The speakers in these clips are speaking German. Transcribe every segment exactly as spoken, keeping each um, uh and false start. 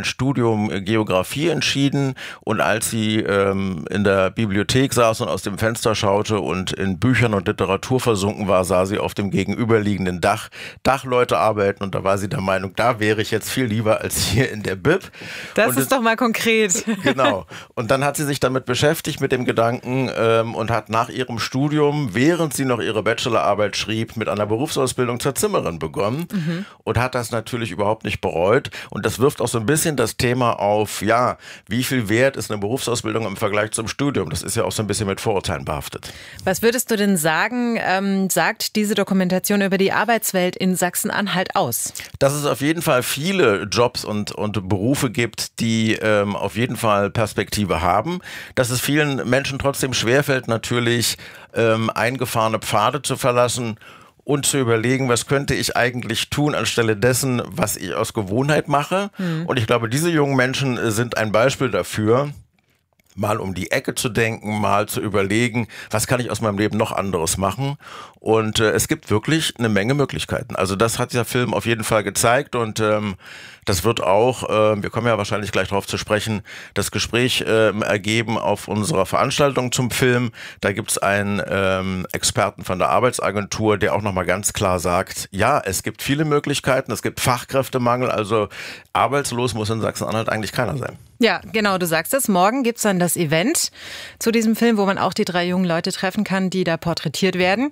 Studium Geografie entschieden und als sie ähm, in der Bibliothek saß und aus dem Fenster schaute und in Büchern und Literatur versunken war, sah sie auf dem gegenüberliegenden Dach Dachleute arbeiten und da war sie der Meinung, da wäre ich jetzt viel lieber als hier in der Bib. Das und ist doch mal konkret. Genau. Und dann hat sie sich damit beschäftigt mit dem Gedanken ähm, und hat nach ihrem Studium, während sie noch ihre Bachelorarbeit schrieb, mit einer Berufsausbildung zur Zimmerin begonnen mhm. und hat das natürlich überhaupt nicht bereut. Und das wirft auch so ein bisschen das Thema auf, ja, wie viel wert ist eine Berufsausbildung im Vergleich zum Studium? Das ist ja auch so ein bisschen mit Vorurteilen behaftet. Was würdest du denn sagen, ähm, sagt diese Dokumentation über die Arbeitswelt in Sachsen-Anhalt aus? Dass es auf jeden Fall viele Jobs und, und Berufe gibt, die ähm, auf jeden Fall Perspektive haben. Dass es vielen Menschen trotzdem schwerfällt, natürlich ähm, eingefahrene Pfade zu verlassen und zu überlegen, was könnte ich eigentlich tun anstelle dessen, was ich aus Gewohnheit mache. Mhm. Und ich glaube, diese jungen Menschen sind ein Beispiel dafür, mal um die Ecke zu denken, mal zu überlegen, was kann ich aus meinem Leben noch anderes machen. Und äh, es gibt wirklich eine Menge Möglichkeiten. Also das hat der Film auf jeden Fall gezeigt und ähm, das wird auch, äh, wir kommen ja wahrscheinlich gleich darauf zu sprechen, das Gespräch äh, ergeben auf unserer Veranstaltung zum Film. Da gibt's einen ähm, Experten von der Arbeitsagentur, der auch nochmal ganz klar sagt, ja, es gibt viele Möglichkeiten, es gibt Fachkräftemangel, also arbeitslos muss in Sachsen-Anhalt eigentlich keiner sein. Ja, genau, du sagst es. Morgen gibt's dann das Event zu diesem Film, wo man auch die drei jungen Leute treffen kann, die da porträtiert werden.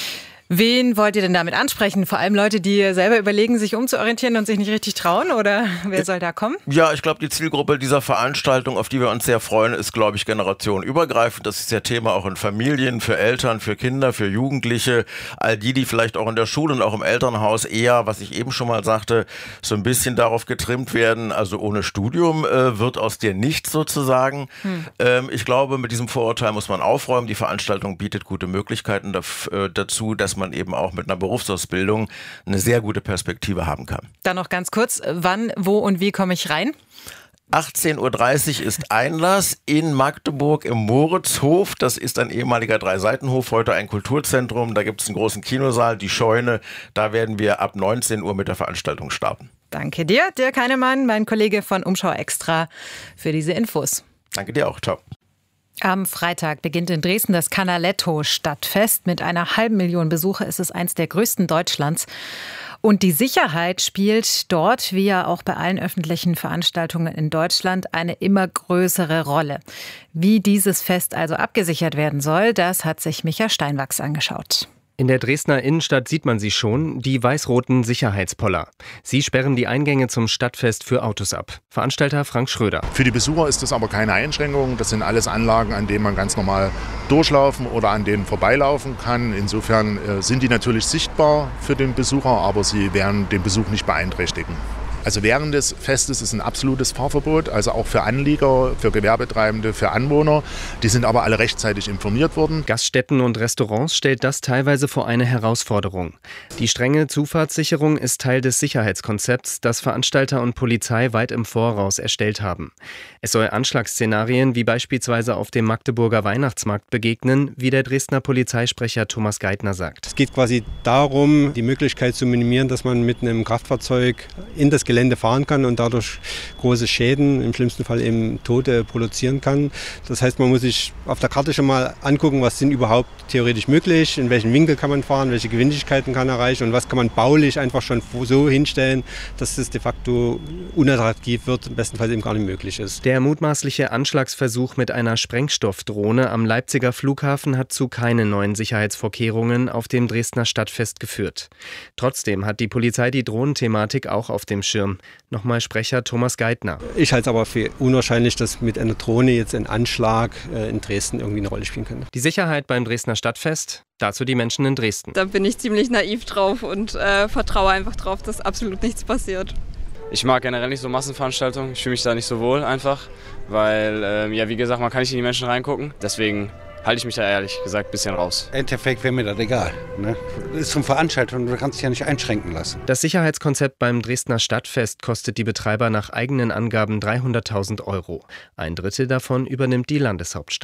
Wen wollt ihr denn damit ansprechen? Vor allem Leute, die selber überlegen, sich umzuorientieren und sich nicht richtig trauen? Oder wer soll da kommen? Ja, ich glaube, die Zielgruppe dieser Veranstaltung, auf die wir uns sehr freuen, ist, glaube ich, generationenübergreifend. Das ist ja Thema auch in Familien, für Eltern, für Kinder, für Jugendliche. All die, die vielleicht auch in der Schule und auch im Elternhaus eher, was ich eben schon mal sagte, so ein bisschen darauf getrimmt werden. Also ohne Studium äh, wird aus dir nichts sozusagen. Hm. Ähm, ich glaube, mit diesem Vorurteil muss man aufräumen. Die Veranstaltung bietet gute Möglichkeiten daf- äh, dazu, dass man eben auch mit einer Berufsausbildung eine sehr gute Perspektive haben kann. Dann noch ganz kurz, wann, wo und wie komme ich rein? achtzehn Uhr dreißig ist Einlass in Magdeburg im Moritzhof. Das ist ein ehemaliger Dreiseitenhof, heute ein Kulturzentrum. Da gibt es einen großen Kinosaal, die Scheune. Da werden wir ab neunzehn Uhr mit der Veranstaltung starten. Danke dir, Dirk Heinemann, mein Kollege von Umschau Extra, für diese Infos. Danke dir auch. Ciao. Am Freitag beginnt in Dresden das Canaletto-Stadtfest. Mit einer halben Million Besucher ist es eins der größten Deutschlands. Und die Sicherheit spielt dort, wie ja auch bei allen öffentlichen Veranstaltungen in Deutschland, eine immer größere Rolle. Wie dieses Fest also abgesichert werden soll, das hat sich Micha Steinwachs angeschaut. In der Dresdner Innenstadt sieht man sie schon, die weiß-roten Sicherheitspoller. Sie sperren die Eingänge zum Stadtfest für Autos ab. Veranstalter Frank Schröder. Für die Besucher ist das aber keine Einschränkung. Das sind alles Anlagen, an denen man ganz normal durchlaufen oder an denen vorbeilaufen kann. Insofern äh, sind die natürlich sichtbar für den Besucher, aber sie werden den Besuch nicht beeinträchtigen. Also während des Festes ist ein absolutes Fahrverbot, also auch für Anlieger, für Gewerbetreibende, für Anwohner. Die sind aber alle rechtzeitig informiert worden. Gaststätten und Restaurants stellt das teilweise vor eine Herausforderung. Die strenge Zufahrtssicherung ist Teil des Sicherheitskonzepts, das Veranstalter und Polizei weit im Voraus erstellt haben. Es soll Anschlagsszenarien wie beispielsweise auf dem Magdeburger Weihnachtsmarkt begegnen, wie der Dresdner Polizeisprecher Thomas Geithner sagt. Es geht quasi darum, die Möglichkeit zu minimieren, dass man mit einem Kraftfahrzeug in das Gelände fahren kann und dadurch große Schäden, im schlimmsten Fall eben Tote, produzieren kann. Das heißt, man muss sich auf der Karte schon mal angucken, was sind überhaupt theoretisch möglich, in welchen Winkel kann man fahren, welche Geschwindigkeiten kann erreichen und was kann man baulich einfach schon so hinstellen, dass es de facto unattraktiv wird, im besten Fall eben gar nicht möglich ist. Der mutmaßliche Anschlagsversuch mit einer Sprengstoffdrohne am Leipziger Flughafen hat zu keinen neuen Sicherheitsvorkehrungen auf dem Dresdner Stadtfest geführt. Trotzdem hat die Polizei die Drohnenthematik auch auf dem Schirm. Nochmal Sprecher Thomas Geithner. Ich halte es aber für unwahrscheinlich, dass mit einer Drohne jetzt ein Anschlag in Dresden irgendwie eine Rolle spielen könnte. Die Sicherheit beim Dresdner Stadtfest, dazu die Menschen in Dresden. Da bin ich ziemlich naiv drauf und äh, vertraue einfach drauf, dass absolut nichts passiert. Ich mag generell nicht so Massenveranstaltungen, ich fühle mich da nicht so wohl einfach, weil, äh, ja wie gesagt, man kann nicht in die Menschen reingucken, deswegen halte ich mich da ehrlich gesagt ein bisschen raus. Im Endeffekt wäre mir das egal. Ne? Das ist zum Veranstaltung und du kannst dich ja nicht einschränken lassen. Das Sicherheitskonzept beim Dresdner Stadtfest kostet die Betreiber nach eigenen Angaben dreihunderttausend Euro. Ein Drittel davon übernimmt die Landeshauptstadt.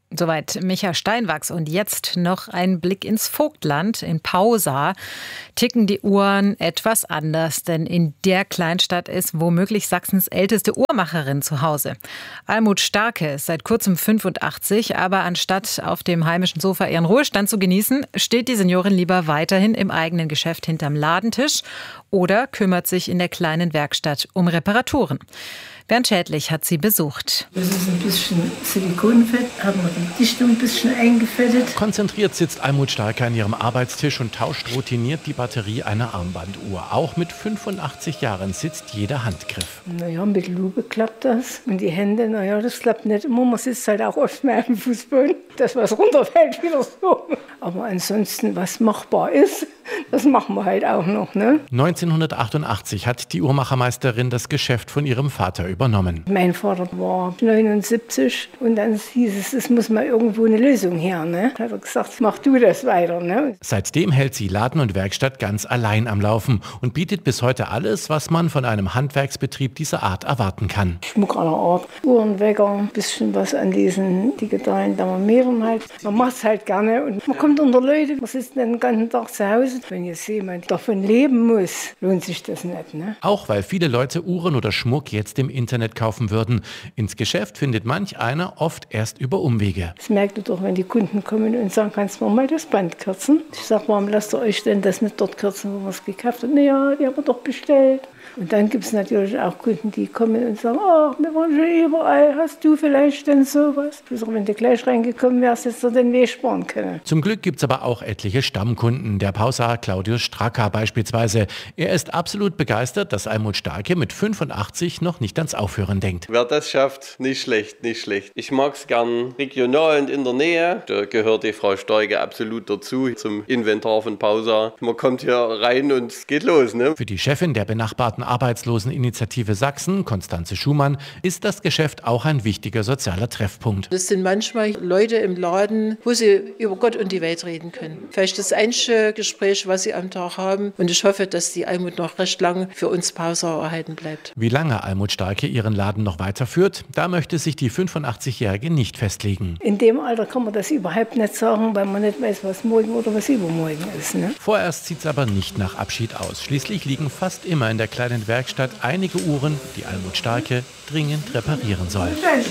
Soweit Micha Steinwachs. Und jetzt noch ein Blick ins Vogtland. In Pausa ticken die Uhren etwas anders, denn in der Kleinstadt ist womöglich Sachsens älteste Uhrmacherin zu Hause. Almut Starke ist seit kurzem fünfundachtzig, aber anstatt auf dem heimischen Sofa ihren Ruhestand zu genießen, steht die Seniorin lieber weiterhin im eigenen Geschäft hinterm Ladentisch oder kümmert sich in der kleinen Werkstatt um Reparaturen. Bernd Schädlich hat sie besucht. Das ist ein bisschen Silikonfett, haben wir die Dichtung ein bisschen eingefettet. Konzentriert sitzt Almut Starke an ihrem Arbeitstisch und tauscht routiniert die Batterie einer Armbanduhr. Auch mit fünfundachtzig Jahren sitzt jeder Handgriff. Naja, mit Lupe klappt das. Und die Hände, naja, das klappt nicht immer. Man sitzt halt auch oft mehr am Fußboden, dass was runterfällt wieder so. Aber ansonsten, was machbar ist, das machen wir halt auch noch, ne? neunzehnhundertachtundachtzig hat die Uhrmachermeisterin das Geschäft von ihrem Vater übernommen. Mein Vater war neunundsiebzig und dann hieß es, es muss mal irgendwo eine Lösung her, ne? Da hat er gesagt, mach du das weiter, ne? Seitdem hält sie Laden und Werkstatt ganz allein am Laufen und bietet bis heute alles, was man von einem Handwerksbetrieb dieser Art erwarten kann. Schmuck aller Art, Uhrenwecker, ein bisschen was an diesen digitalen Thermometern halt. Man macht es halt gerne und man kommt unter Leute, man sitzt den ganzen Tag zu Hause. Wenn jetzt jemand davon leben muss, lohnt sich das nicht, ne? Auch weil viele Leute Uhren oder Schmuck jetzt im Internet kaufen würden. Ins Geschäft findet manch einer oft erst über Umwege. Das merkt ihr doch, wenn die Kunden kommen und sagen, kannst du mir mal das Band kürzen? Ich sage, warum lasst ihr euch denn das nicht dort kürzen, wo wir es gekauft haben? Naja, die haben wir doch bestellt. Und dann gibt es natürlich auch Kunden, die kommen und sagen, ach, wir waren schon überall, hast du vielleicht denn sowas? Ich sage, wenn du gleich reingekommen wärst, hättest du den Weg sparen können. Zum Glück gibt es aber auch etliche Stammkunden. Der Pausaar Claudius Straka beispielsweise. Er ist absolut begeistert, dass Almut Starke mit fünfundachtzig noch nicht ans Aufhören denkt. Wer das schafft, nicht schlecht, nicht schlecht. Ich mag es gern regional und in der Nähe. Da gehört die Frau Starke absolut dazu, zum Inventar von Pausaar. Man kommt hier rein und es geht los, ne? Für die Chefin der benachbarten Arbeitsloseninitiative Sachsen, Konstanze Schumann, ist das Geschäft auch ein wichtiger sozialer Treffpunkt. Das sind manchmal Leute im Laden, wo sie über Gott und die Welt reden können. Vielleicht das einzige Gespräch, was sie am Tag haben. Und ich hoffe, dass die Almut noch recht lange für uns Pausaar erhalten bleibt. Wie lange Almut Starke ihren Laden noch weiterführt, da möchte sich die fünfundachtzigjährige nicht festlegen. In dem Alter kann man das überhaupt nicht sagen, weil man nicht weiß, was morgen oder was übermorgen ist, ne? Vorerst sieht es aber nicht nach Abschied aus. Schließlich liegen fast immer in der kleinen Werkstatt einige Uhren, die Almut Starke dringend reparieren soll.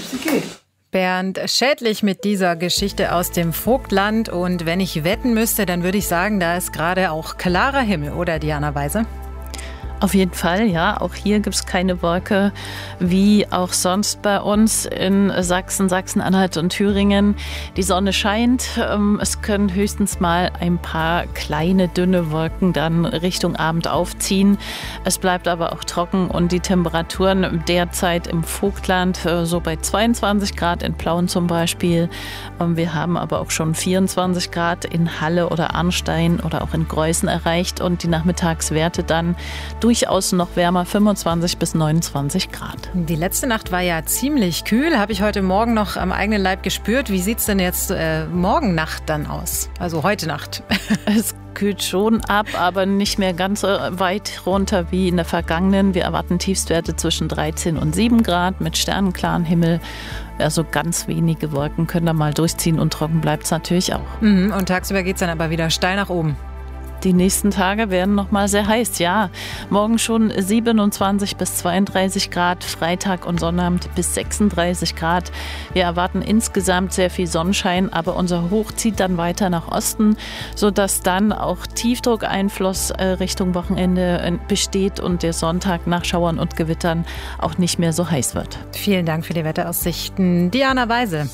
Bernd Schädlich mit dieser Geschichte aus dem Vogtland. Und wenn ich wetten müsste, dann würde ich sagen, da ist gerade auch klarer Himmel, oder Diana Weise? Auf jeden Fall, ja. Auch hier gibt es keine Wolke, wie auch sonst bei uns in Sachsen, Sachsen-Anhalt und Thüringen. Die Sonne scheint. Es können höchstens mal ein paar kleine, dünne Wolken dann Richtung Abend aufziehen. Es bleibt aber auch trocken und die Temperaturen derzeit im Vogtland so bei zweiundzwanzig Grad in Plauen zum Beispiel. Wir haben aber auch schon vierundzwanzig Grad in Halle oder Arnstein oder auch in Greußen erreicht und die Nachmittagswerte dann durchaus noch wärmer, fünfundzwanzig bis neunundzwanzig Grad. Die letzte Nacht war ja ziemlich kühl, habe ich heute Morgen noch am eigenen Leib gespürt. Wie sieht es denn jetzt äh, morgen Nacht dann aus? Also heute Nacht. Es kühlt schon ab, aber nicht mehr ganz so weit runter wie in der vergangenen. Wir erwarten Tiefstwerte zwischen dreizehn und sieben Grad mit sternenklaren Himmel. Also ganz wenige Wolken können da mal durchziehen und trocken bleibt es natürlich auch. Mhm, und tagsüber geht es dann aber wieder steil nach oben. Die nächsten Tage werden noch mal sehr heiß, ja. Morgen schon siebenundzwanzig bis zweiunddreißig Grad, Freitag und Sonnabend bis sechsunddreißig Grad. Wir erwarten insgesamt sehr viel Sonnenschein, aber unser Hoch zieht dann weiter nach Osten, sodass dann auch Tiefdruckeinfluss Richtung Wochenende besteht und der Sonntag nach Schauern und Gewittern auch nicht mehr so heiß wird. Vielen Dank für die Wetteraussichten, Diana Weise.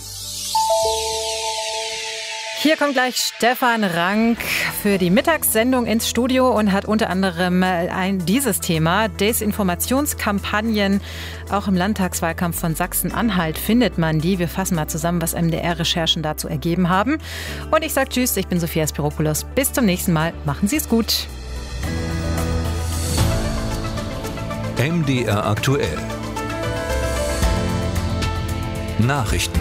Hier kommt gleich Stefan Rank für die Mittagssendung ins Studio und hat unter anderem ein, dieses Thema, Desinformationskampagnen. Auch im Landtagswahlkampf von Sachsen-Anhalt findet man die. Wir fassen mal zusammen, was M D R-Recherchen dazu ergeben haben. Und ich sage Tschüss, ich bin Sophia Spiropoulos. Bis zum nächsten Mal. Machen Sie es gut. M D R aktuell. Nachrichten.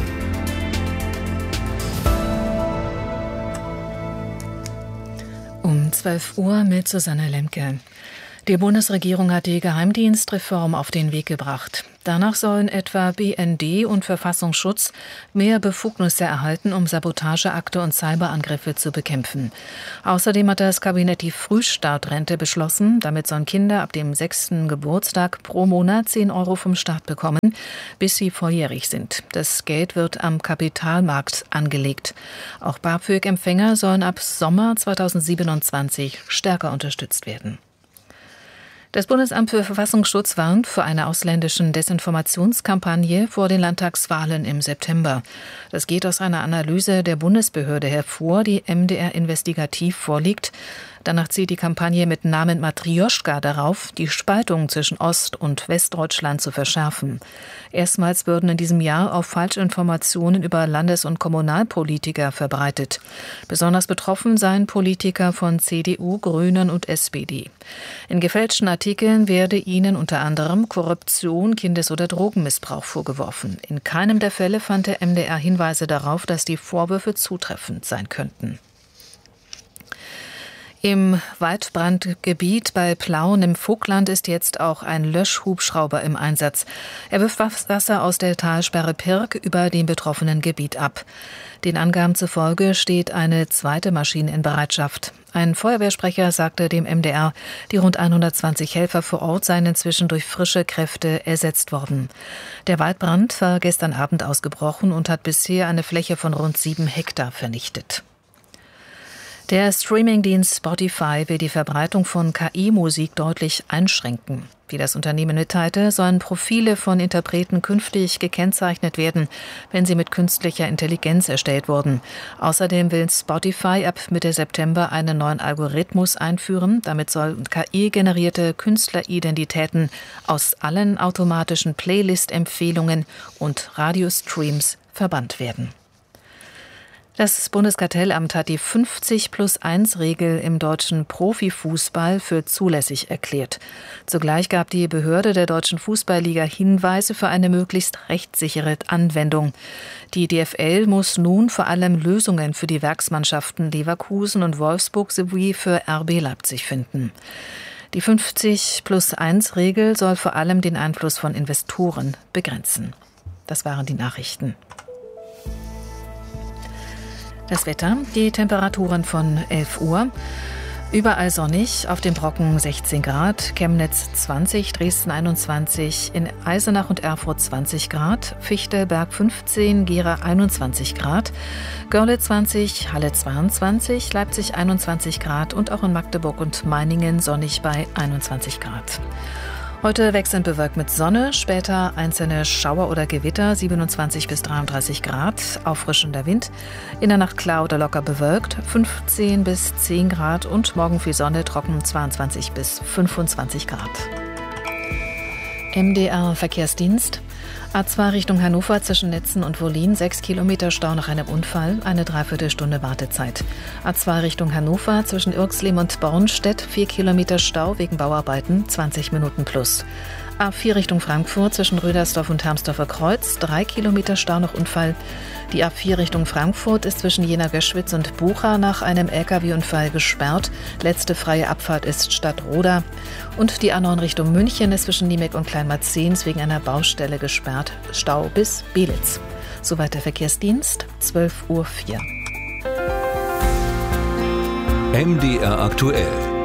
Um zwölf Uhr mit Susanne Lemke. Die Bundesregierung hat die Geheimdienstreform auf den Weg gebracht. Danach sollen etwa B N D und Verfassungsschutz mehr Befugnisse erhalten, um Sabotageakte und Cyberangriffe zu bekämpfen. Außerdem hat das Kabinett die Frühstartrente beschlossen. Damit sollen Kinder ab dem sechsten Geburtstag pro Monat zehn Euro vom Staat bekommen, bis sie volljährig sind. Das Geld wird am Kapitalmarkt angelegt. Auch BAföG-Empfänger sollen ab Sommer zweitausendsiebenundzwanzig stärker unterstützt werden. Das Bundesamt für Verfassungsschutz warnt vor einer ausländischen Desinformationskampagne vor den Landtagswahlen im September. Das geht aus einer Analyse der Bundesbehörde hervor, die M D R investigativ vorliegt. Danach zielt die Kampagne mit Namen Matrioschka darauf, die Spaltung zwischen Ost- und Westdeutschland zu verschärfen. Erstmals würden in diesem Jahr auch Falschinformationen über Landes- und Kommunalpolitiker verbreitet. Besonders betroffen seien Politiker von C D U, Grünen und S P D. In gefälschten Artikeln werde ihnen unter anderem Korruption, Kindes- oder Drogenmissbrauch vorgeworfen. In keinem der Fälle fand der M D R Hinweise darauf, dass die Vorwürfe zutreffend sein könnten. Im Waldbrandgebiet bei Plauen im Vogtland ist jetzt auch ein Löschhubschrauber im Einsatz. Er wirft Wasser aus der Talsperre Pirk über dem betroffenen Gebiet ab. Den Angaben zufolge steht eine zweite Maschine in Bereitschaft. Ein Feuerwehrsprecher sagte dem M D R, die rund hundertzwanzig Helfer vor Ort seien inzwischen durch frische Kräfte ersetzt worden. Der Waldbrand war gestern Abend ausgebrochen und hat bisher eine Fläche von rund sieben Hektar vernichtet. Der Streamingdienst Spotify will die Verbreitung von K I-Musik deutlich einschränken. Wie das Unternehmen mitteilte, sollen Profile von Interpreten künftig gekennzeichnet werden, wenn sie mit künstlicher Intelligenz erstellt wurden. Außerdem will Spotify ab Mitte September einen neuen Algorithmus einführen. Damit sollen K I-generierte Künstleridentitäten aus allen automatischen Playlist-Empfehlungen und Radiostreams verbannt werden. Das Bundeskartellamt hat die fünfzig plus eins Regel im deutschen Profifußball für zulässig erklärt. Zugleich gab die Behörde der Deutschen Fußballliga Hinweise für eine möglichst rechtssichere Anwendung. Die D F L muss nun vor allem Lösungen für die Werksmannschaften Leverkusen und Wolfsburg sowie für R B Leipzig finden. Die fünfzig plus eins Regel soll vor allem den Einfluss von Investoren begrenzen. Das waren die Nachrichten. Das Wetter, die Temperaturen von elf Uhr. Überall sonnig, auf dem Brocken sechzehn Grad, Chemnitz zwanzig, Dresden einundzwanzig, in Eisenach und Erfurt zwanzig Grad, Fichtelberg fünfzehn, Gera einundzwanzig Grad, Görlitz zwanzig, Halle zweiundzwanzig, Leipzig einundzwanzig Grad und auch in Magdeburg und Meiningen sonnig bei einundzwanzig Grad. Heute wechselnd bewölkt mit Sonne, später einzelne Schauer oder Gewitter, siebenundzwanzig bis dreiunddreißig Grad, auffrischender Wind. In der Nacht klar oder locker bewölkt, fünfzehn bis zehn Grad und morgen viel Sonne, trocken zweiundzwanzig bis fünfundzwanzig Grad. M D R Verkehrsdienst. A zwei Richtung Hannover zwischen Netzen und Wollin, sechs Kilometer Stau nach einem Unfall, eine Dreiviertelstunde Wartezeit. A zwei Richtung Hannover zwischen Irxleben und Bornstedt, vier Kilometer Stau wegen Bauarbeiten, zwanzig Minuten plus. A vier Richtung Frankfurt zwischen Rödersdorf und Hermsdorfer Kreuz, drei Kilometer Stau nach Unfall. Die A vier Richtung Frankfurt ist zwischen Jena-Göschwitz und Bucha nach einem L K W-Unfall gesperrt. Letzte freie Abfahrt ist Stadtroda. Und die A neun Richtung München ist zwischen Niemek und Kleinmarzens wegen einer Baustelle gesperrt. Stau bis Belitz. Soweit der Verkehrsdienst, zwölf Uhr vier. M D R aktuell.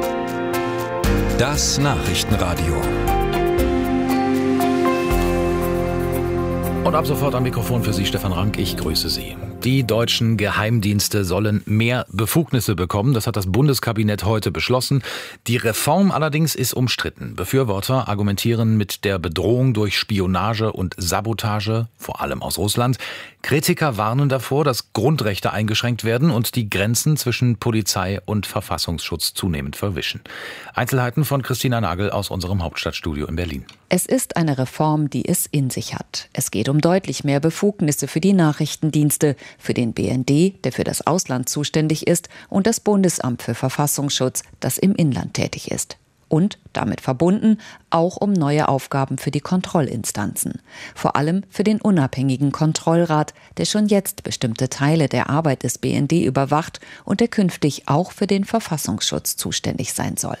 Das Nachrichtenradio. Und ab sofort am Mikrofon für Sie, Stefan Rank. Ich grüße Sie. Die deutschen Geheimdienste sollen mehr Befugnisse bekommen. Das hat das Bundeskabinett heute beschlossen. Die Reform allerdings ist umstritten. Befürworter argumentieren mit der Bedrohung durch Spionage und Sabotage, vor allem aus Russland. Kritiker warnen davor, dass Grundrechte eingeschränkt werden und die Grenzen zwischen Polizei und Verfassungsschutz zunehmend verwischen. Einzelheiten von Christina Nagel aus unserem Hauptstadtstudio in Berlin. Es ist eine Reform, die es in sich hat. Es geht um deutlich mehr Befugnisse für die Nachrichtendienste, für den B N D, der für das Ausland zuständig ist, und das Bundesamt für Verfassungsschutz, das im Inland tätig ist. Und, damit verbunden, auch um neue Aufgaben für die Kontrollinstanzen. Vor allem für den unabhängigen Kontrollrat, der schon jetzt bestimmte Teile der Arbeit des B N D überwacht und der künftig auch für den Verfassungsschutz zuständig sein soll.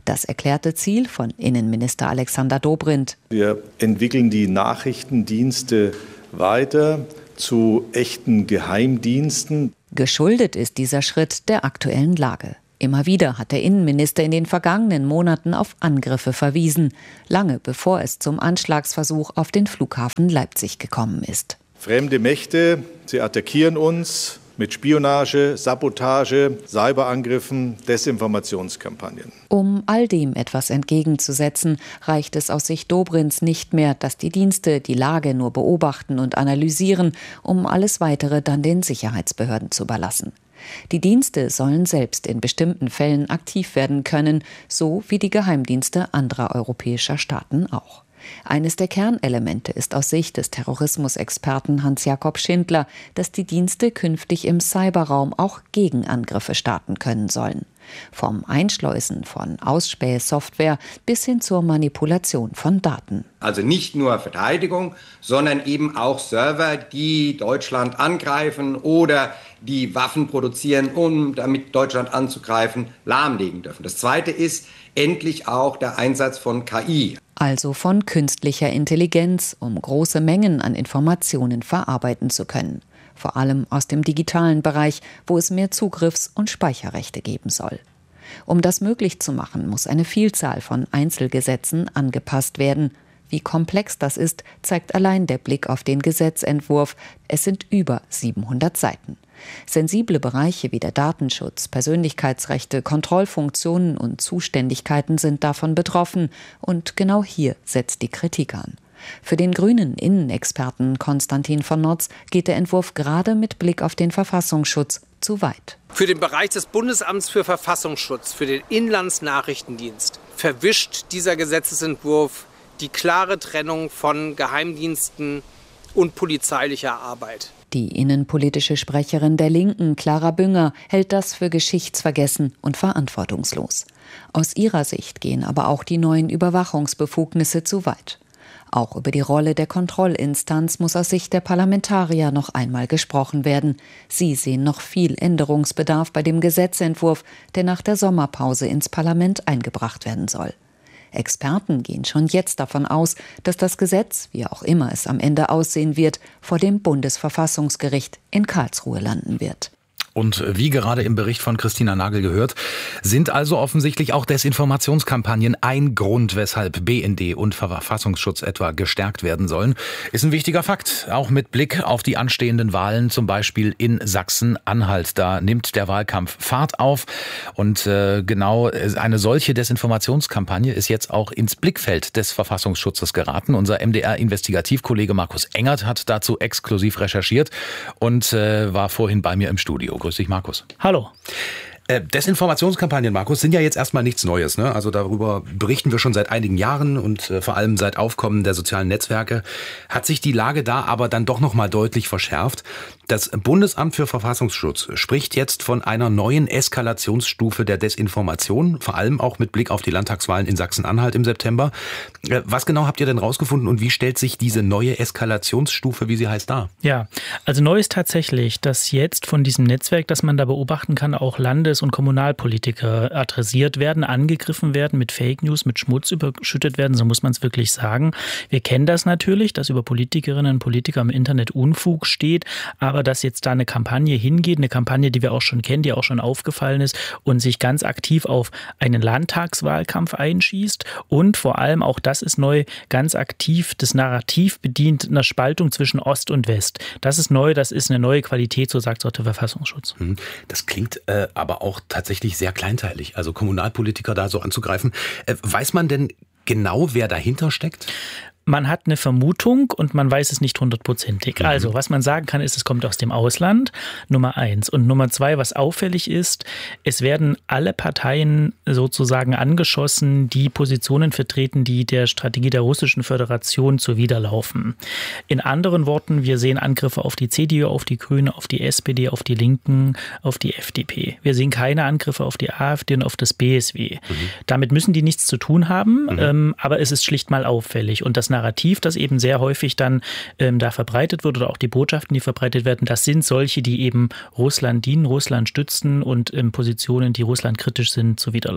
Das erklärte Ziel von Innenminister Alexander Dobrindt. Wir entwickeln die Nachrichtendienste weiter zu echten Geheimdiensten. Geschuldet ist dieser Schritt der aktuellen Lage. Immer wieder hat der Innenminister in den vergangenen Monaten auf Angriffe verwiesen, lange bevor es zum Anschlagsversuch auf den Flughafen Leipzig gekommen ist. Fremde Mächte, sie attackieren uns mit Spionage, Sabotage, Cyberangriffen, Desinformationskampagnen. Um all dem etwas entgegenzusetzen, reicht es aus Sicht Dobrindts nicht mehr, dass die Dienste die Lage nur beobachten und analysieren, um alles Weitere dann den Sicherheitsbehörden zu überlassen. Die Dienste sollen selbst in bestimmten Fällen aktiv werden können, so wie die Geheimdienste anderer europäischer Staaten auch. Eines der Kernelemente ist aus Sicht des Terrorismusexperten Hans-Jakob Schindler, dass die Dienste künftig im Cyberraum auch Gegenangriffe starten können sollen. Vom Einschleusen von Ausspähsoftware bis hin zur Manipulation von Daten. Also nicht nur Verteidigung, sondern eben auch Server, die Deutschland angreifen oder die Waffen produzieren, um damit Deutschland anzugreifen, lahmlegen dürfen. Das Zweite ist endlich auch der Einsatz von K I. Also von künstlicher Intelligenz, um große Mengen an Informationen verarbeiten zu können. Vor allem aus dem digitalen Bereich, wo es mehr Zugriffs- und Speicherrechte geben soll. Um das möglich zu machen, muss eine Vielzahl von Einzelgesetzen angepasst werden. Wie komplex das ist, zeigt allein der Blick auf den Gesetzentwurf. Es sind über siebenhundert Seiten. Sensible Bereiche wie der Datenschutz, Persönlichkeitsrechte, Kontrollfunktionen und Zuständigkeiten sind davon betroffen. Und genau hier setzt die Kritik an. Für den grünen Innenexperten Konstantin von Notz geht der Entwurf gerade mit Blick auf den Verfassungsschutz zu weit. Für den Bereich des Bundesamts für Verfassungsschutz, für den Inlandsnachrichtendienst, verwischt dieser Gesetzesentwurf die klare Trennung von Geheimdiensten und polizeilicher Arbeit. Die innenpolitische Sprecherin der Linken, Clara Bünger, hält das für geschichtsvergessen und verantwortungslos. Aus ihrer Sicht gehen aber auch die neuen Überwachungsbefugnisse zu weit. Auch über die Rolle der Kontrollinstanz muss aus Sicht der Parlamentarier noch einmal gesprochen werden. Sie sehen noch viel Änderungsbedarf bei dem Gesetzentwurf, der nach der Sommerpause ins Parlament eingebracht werden soll. Experten gehen schon jetzt davon aus, dass das Gesetz, wie auch immer es am Ende aussehen wird, vor dem Bundesverfassungsgericht in Karlsruhe landen wird. Und wie gerade im Bericht von Christina Nagel gehört, sind also offensichtlich auch Desinformationskampagnen ein Grund, weshalb B N D und Verfassungsschutz etwa gestärkt werden sollen. Ist ein wichtiger Fakt, auch mit Blick auf die anstehenden Wahlen, zum Beispiel in Sachsen-Anhalt. Da nimmt der Wahlkampf Fahrt auf und äh, genau eine solche Desinformationskampagne ist jetzt auch ins Blickfeld des Verfassungsschutzes geraten. Unser M D R-Investigativkollege Markus Engert hat dazu exklusiv recherchiert und äh, war vorhin bei mir im Studio. Grüß dich, Markus. Hallo. Äh, Desinformationskampagnen, Markus, sind ja jetzt erstmal nichts Neues, ne? Also darüber berichten wir schon seit einigen Jahren und äh, vor allem seit Aufkommen der sozialen Netzwerke. Hat sich die Lage da aber dann doch nochmal deutlich verschärft. Das Bundesamt für Verfassungsschutz spricht jetzt von einer neuen Eskalationsstufe der Desinformation, vor allem auch mit Blick auf die Landtagswahlen in Sachsen-Anhalt im September. Äh, was genau habt ihr denn rausgefunden und wie stellt sich diese neue Eskalationsstufe, wie sie heißt, dar? Ja, also neu ist tatsächlich, dass jetzt von diesem Netzwerk, das man da beobachten kann, auch Landes- und Kommunalpolitiker adressiert werden, angegriffen werden, mit Fake News, mit Schmutz überschüttet werden, so muss man es wirklich sagen. Wir kennen das natürlich, dass über Politikerinnen und Politiker im Internet Unfug steht, aber dass jetzt da eine Kampagne hingeht, eine Kampagne, die wir auch schon kennen, die auch schon aufgefallen ist und sich ganz aktiv auf einen Landtagswahlkampf einschießt und vor allem, auch das ist neu, ganz aktiv das Narrativ bedient einer Spaltung zwischen Ost und West. Das ist neu, das ist eine neue Qualität, so sagt es auch der Verfassungsschutz. Das klingt äh, aber auch tatsächlich sehr kleinteilig, also Kommunalpolitiker da so anzugreifen. Äh, weiß man denn genau, wer dahinter steckt? Man hat eine Vermutung und man weiß es nicht hundertprozentig. Mhm. Also, was man sagen kann, ist, es kommt aus dem Ausland, Nummer eins. Und Nummer zwei, was auffällig ist, es werden alle Parteien sozusagen angeschossen, die Positionen vertreten, die der Strategie der Russischen Föderation zuwiderlaufen. In anderen Worten, wir sehen Angriffe auf die C D U, auf die Grünen, auf die S P D, auf die Linken, auf die F D P. Wir sehen keine Angriffe auf die AfD und auf das B S W. Mhm. Damit müssen die nichts zu tun haben, mhm. ähm, aber es ist schlicht mal auffällig. Und das Narrativ, das eben sehr häufig dann ähm, da verbreitet wird oder auch die Botschaften, die verbreitet werden, das sind solche, die eben Russland dienen, Russland stützen und ähm, Positionen, die Russland kritisch sind, zuwiderlaufen.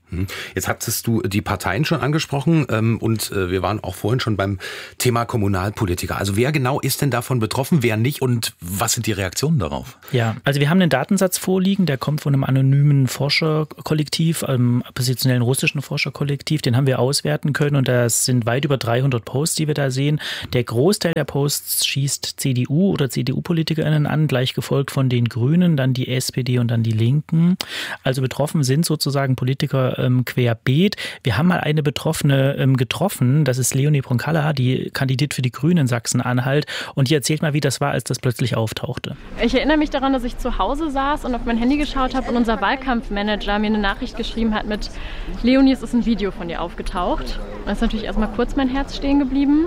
Jetzt hattest du die Parteien schon angesprochen ähm, und äh, wir waren auch vorhin schon beim Thema Kommunalpolitiker. Also wer genau ist denn davon betroffen, wer nicht und was sind die Reaktionen darauf? Ja, also wir haben einen Datensatz vorliegen, der kommt von einem anonymen Forscherkollektiv, einem oppositionellen russischen Forscherkollektiv, den haben wir auswerten können und das sind weit über dreihundert Posts, die wir da sehen. Der Großteil der Posts schießt C D U oder C D U-PolitikerInnen an, gleich gefolgt von den Grünen, dann die S P D und dann die Linken. Also betroffen sind sozusagen Politiker ähm, querbeet. Wir haben mal eine Betroffene ähm, getroffen, das ist Leonie Pronkalla, die kandidiert für die Grünen in Sachsen-Anhalt und die erzählt mal, wie das war, als das plötzlich auftauchte. Ich erinnere mich daran, dass ich zu Hause saß und auf mein Handy geschaut habe und unser Wahlkampfmanager mir eine Nachricht geschrieben hat mit Leonie, es ist ein Video von dir aufgetaucht. Da ist natürlich erstmal kurz mein Herz stehen geblieben.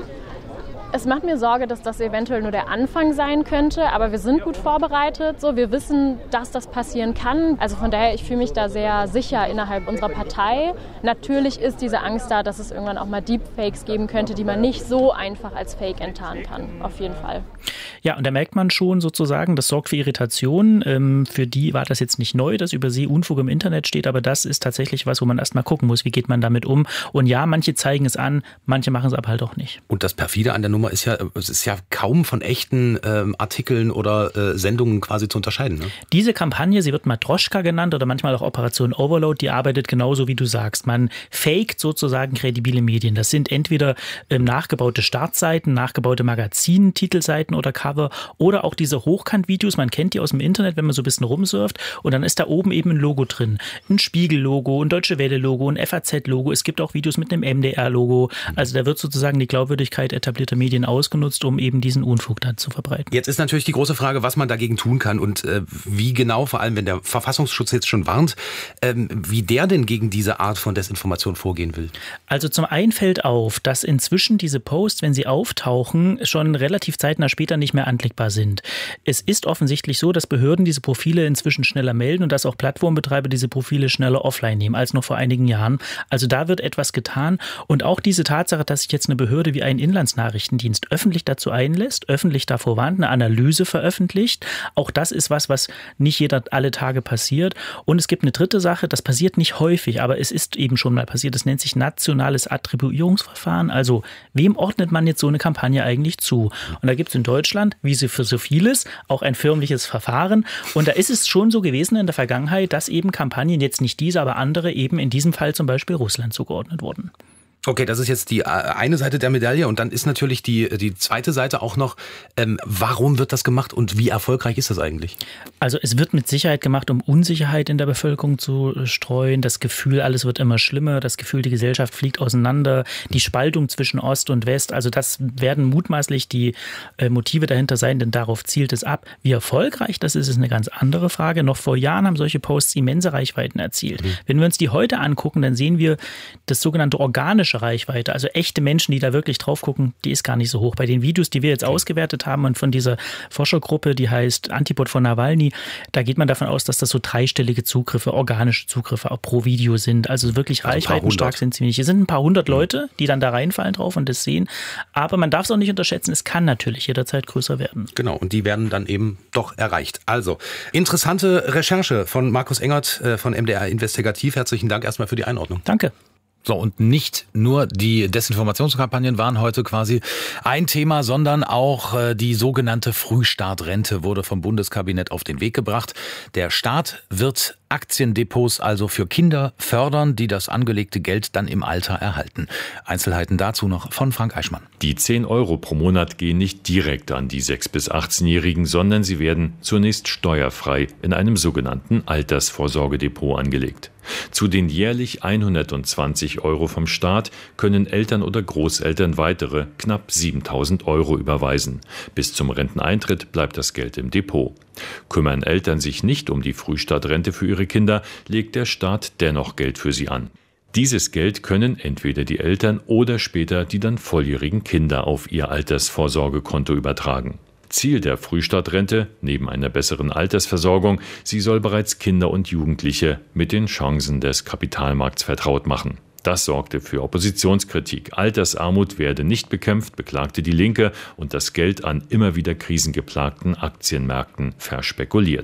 Es macht mir Sorge, dass das eventuell nur der Anfang sein könnte, aber wir sind gut vorbereitet. So, wir wissen, dass das passieren kann. Also von daher, ich fühle mich da sehr sicher innerhalb unserer Partei. Natürlich ist diese Angst da, dass es irgendwann auch mal Deepfakes geben könnte, die man nicht so einfach als Fake enttarnen kann. Auf jeden Fall. Ja, und da merkt man schon sozusagen, das sorgt für Irritation. Ähm, für die war das jetzt nicht neu, dass über sie Unfug im Internet steht, aber das ist tatsächlich was, wo man erst mal gucken muss, wie geht man damit um. Und ja, manche zeigen es an, manche machen es aber halt auch nicht. Und das perfide an der Nummer ist ja, es ist ja kaum von echten ähm, Artikeln oder äh, Sendungen quasi zu unterscheiden. Ne? Diese Kampagne, sie wird Matroschka genannt oder manchmal auch Operation Overload, die arbeitet genauso wie du sagst. Man faked sozusagen kredibile Medien. Das sind entweder ähm, nachgebaute Startseiten, nachgebaute Magazin, Titelseiten oder Cover oder auch diese Hochkant-Videos. Man kennt die aus dem Internet, wenn man so ein bisschen rumsurft und dann ist da oben eben ein Logo drin. Ein Spiegel-Logo, ein Deutsche Welle-Logo, ein F A Z-Logo. Es gibt auch Videos mit einem M D R-Logo. Also da wird sozusagen die Glaubwürdigkeit etablierter Medien ausgenutzt, um eben diesen Unfug dann zu verbreiten. Jetzt ist natürlich die große Frage, was man dagegen tun kann und äh, wie genau, vor allem wenn der Verfassungsschutz jetzt schon warnt, ähm, wie der denn gegen diese Art von Desinformation vorgehen will. Also zum einen fällt auf, dass inzwischen diese Posts, wenn sie auftauchen, schon relativ zeitnah später nicht mehr anklickbar sind. Es ist offensichtlich so, dass Behörden diese Profile inzwischen schneller melden und dass auch Plattformbetreiber diese Profile schneller offline nehmen als noch vor einigen Jahren. Also da wird etwas getan und auch diese Tatsache, dass sich jetzt eine Behörde wie ein Inlandsnachrichtendienst öffentlich dazu einlässt, öffentlich davor warnt, eine Analyse veröffentlicht. Auch das ist was, was nicht jeder alle Tage passiert. Und es gibt eine dritte Sache, das passiert nicht häufig, aber es ist eben schon mal passiert. Das nennt sich nationales Attribuierungsverfahren. Also wem ordnet man jetzt so eine Kampagne eigentlich zu? Und da gibt es in Deutschland, wie für so vieles, auch ein förmliches Verfahren. Und da ist es schon so gewesen in der Vergangenheit, dass eben Kampagnen, jetzt nicht diese, aber andere, eben in diesem Fall zum Beispiel Russland zugeordnet wurden. Okay, das ist jetzt die eine Seite der Medaille und dann ist natürlich die, die zweite Seite auch noch, ähm, warum wird das gemacht und wie erfolgreich ist das eigentlich? Also es wird mit Sicherheit gemacht, um Unsicherheit in der Bevölkerung zu streuen, das Gefühl, alles wird immer schlimmer, das Gefühl, die Gesellschaft fliegt auseinander, die Spaltung zwischen Ost und West, also das werden mutmaßlich die äh, Motive dahinter sein, denn darauf zielt es ab. Wie erfolgreich das ist, ist eine ganz andere Frage. Noch vor Jahren haben solche Posts immense Reichweiten erzielt. Mhm. Wenn wir uns die heute angucken, dann sehen wir das sogenannte organische Reichweite, also echte Menschen, die da wirklich drauf gucken, die ist gar nicht so hoch. Bei den Videos, die wir jetzt ausgewertet haben und von dieser Forschergruppe, die heißt Antipod von Nawalny, da geht man davon aus, dass das so dreistellige Zugriffe, organische Zugriffe auch pro Video sind. Also wirklich also reichweitenstark sind sie nicht. Es sind ein paar hundert Leute, die dann da reinfallen drauf und das sehen. Aber man darf es auch nicht unterschätzen, es kann natürlich jederzeit größer werden. Genau, und die werden dann eben doch erreicht. Also, interessante Recherche von Markus Engert von M D R Investigativ. Herzlichen Dank erstmal für die Einordnung. Danke. So, und nicht nur die Desinformationskampagnen waren heute quasi ein Thema, sondern auch äh, die sogenannte Frühstartrente wurde vom Bundeskabinett auf den Weg gebracht. Der Staat wird Aktiendepots also für Kinder fördern, die das angelegte Geld dann im Alter erhalten. Einzelheiten dazu noch von Frank Eichmann. Die zehn Euro pro Monat gehen nicht direkt an die sechs- bis achtzehnjährigen, sondern sie werden zunächst steuerfrei in einem sogenannten Altersvorsorgedepot angelegt. Zu den jährlich hundertzwanzig Euro vom Staat können Eltern oder Großeltern weitere knapp siebentausend Euro überweisen. Bis zum Renteneintritt bleibt das Geld im Depot. Kümmern Eltern sich nicht um die Frühstartrente für ihre Kinder, legt der Staat dennoch Geld für sie an. Dieses Geld können entweder die Eltern oder später die dann volljährigen Kinder auf ihr Altersvorsorgekonto übertragen. Ziel der Frühstartrente, neben einer besseren Altersversorgung, sie soll bereits Kinder und Jugendliche mit den Chancen des Kapitalmarkts vertraut machen. Das sorgte für Oppositionskritik. Altersarmut werde nicht bekämpft, beklagte die Linke, und das Geld an immer wieder krisengeplagten Aktienmärkten verspekuliert.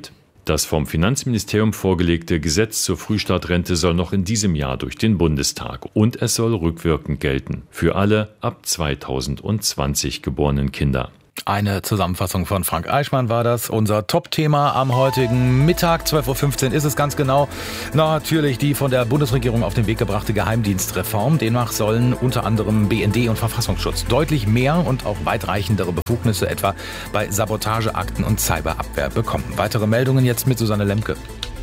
Das vom Finanzministerium vorgelegte Gesetz zur Frühstartrente soll noch in diesem Jahr durch den Bundestag und es soll rückwirkend gelten für alle ab zweitausendzwanzig geborenen Kinder. Eine Zusammenfassung von Frank Eichmann war das. Unser Top-Thema am heutigen Mittag, zwölf Uhr fünfzehn ist es ganz genau. Natürlich die von der Bundesregierung auf den Weg gebrachte Geheimdienstreform. Demnach sollen unter anderem B N D und Verfassungsschutz deutlich mehr und auch weitreichendere Befugnisse etwa bei Sabotageakten und Cyberabwehr bekommen. Weitere Meldungen jetzt mit Susanne Lemke.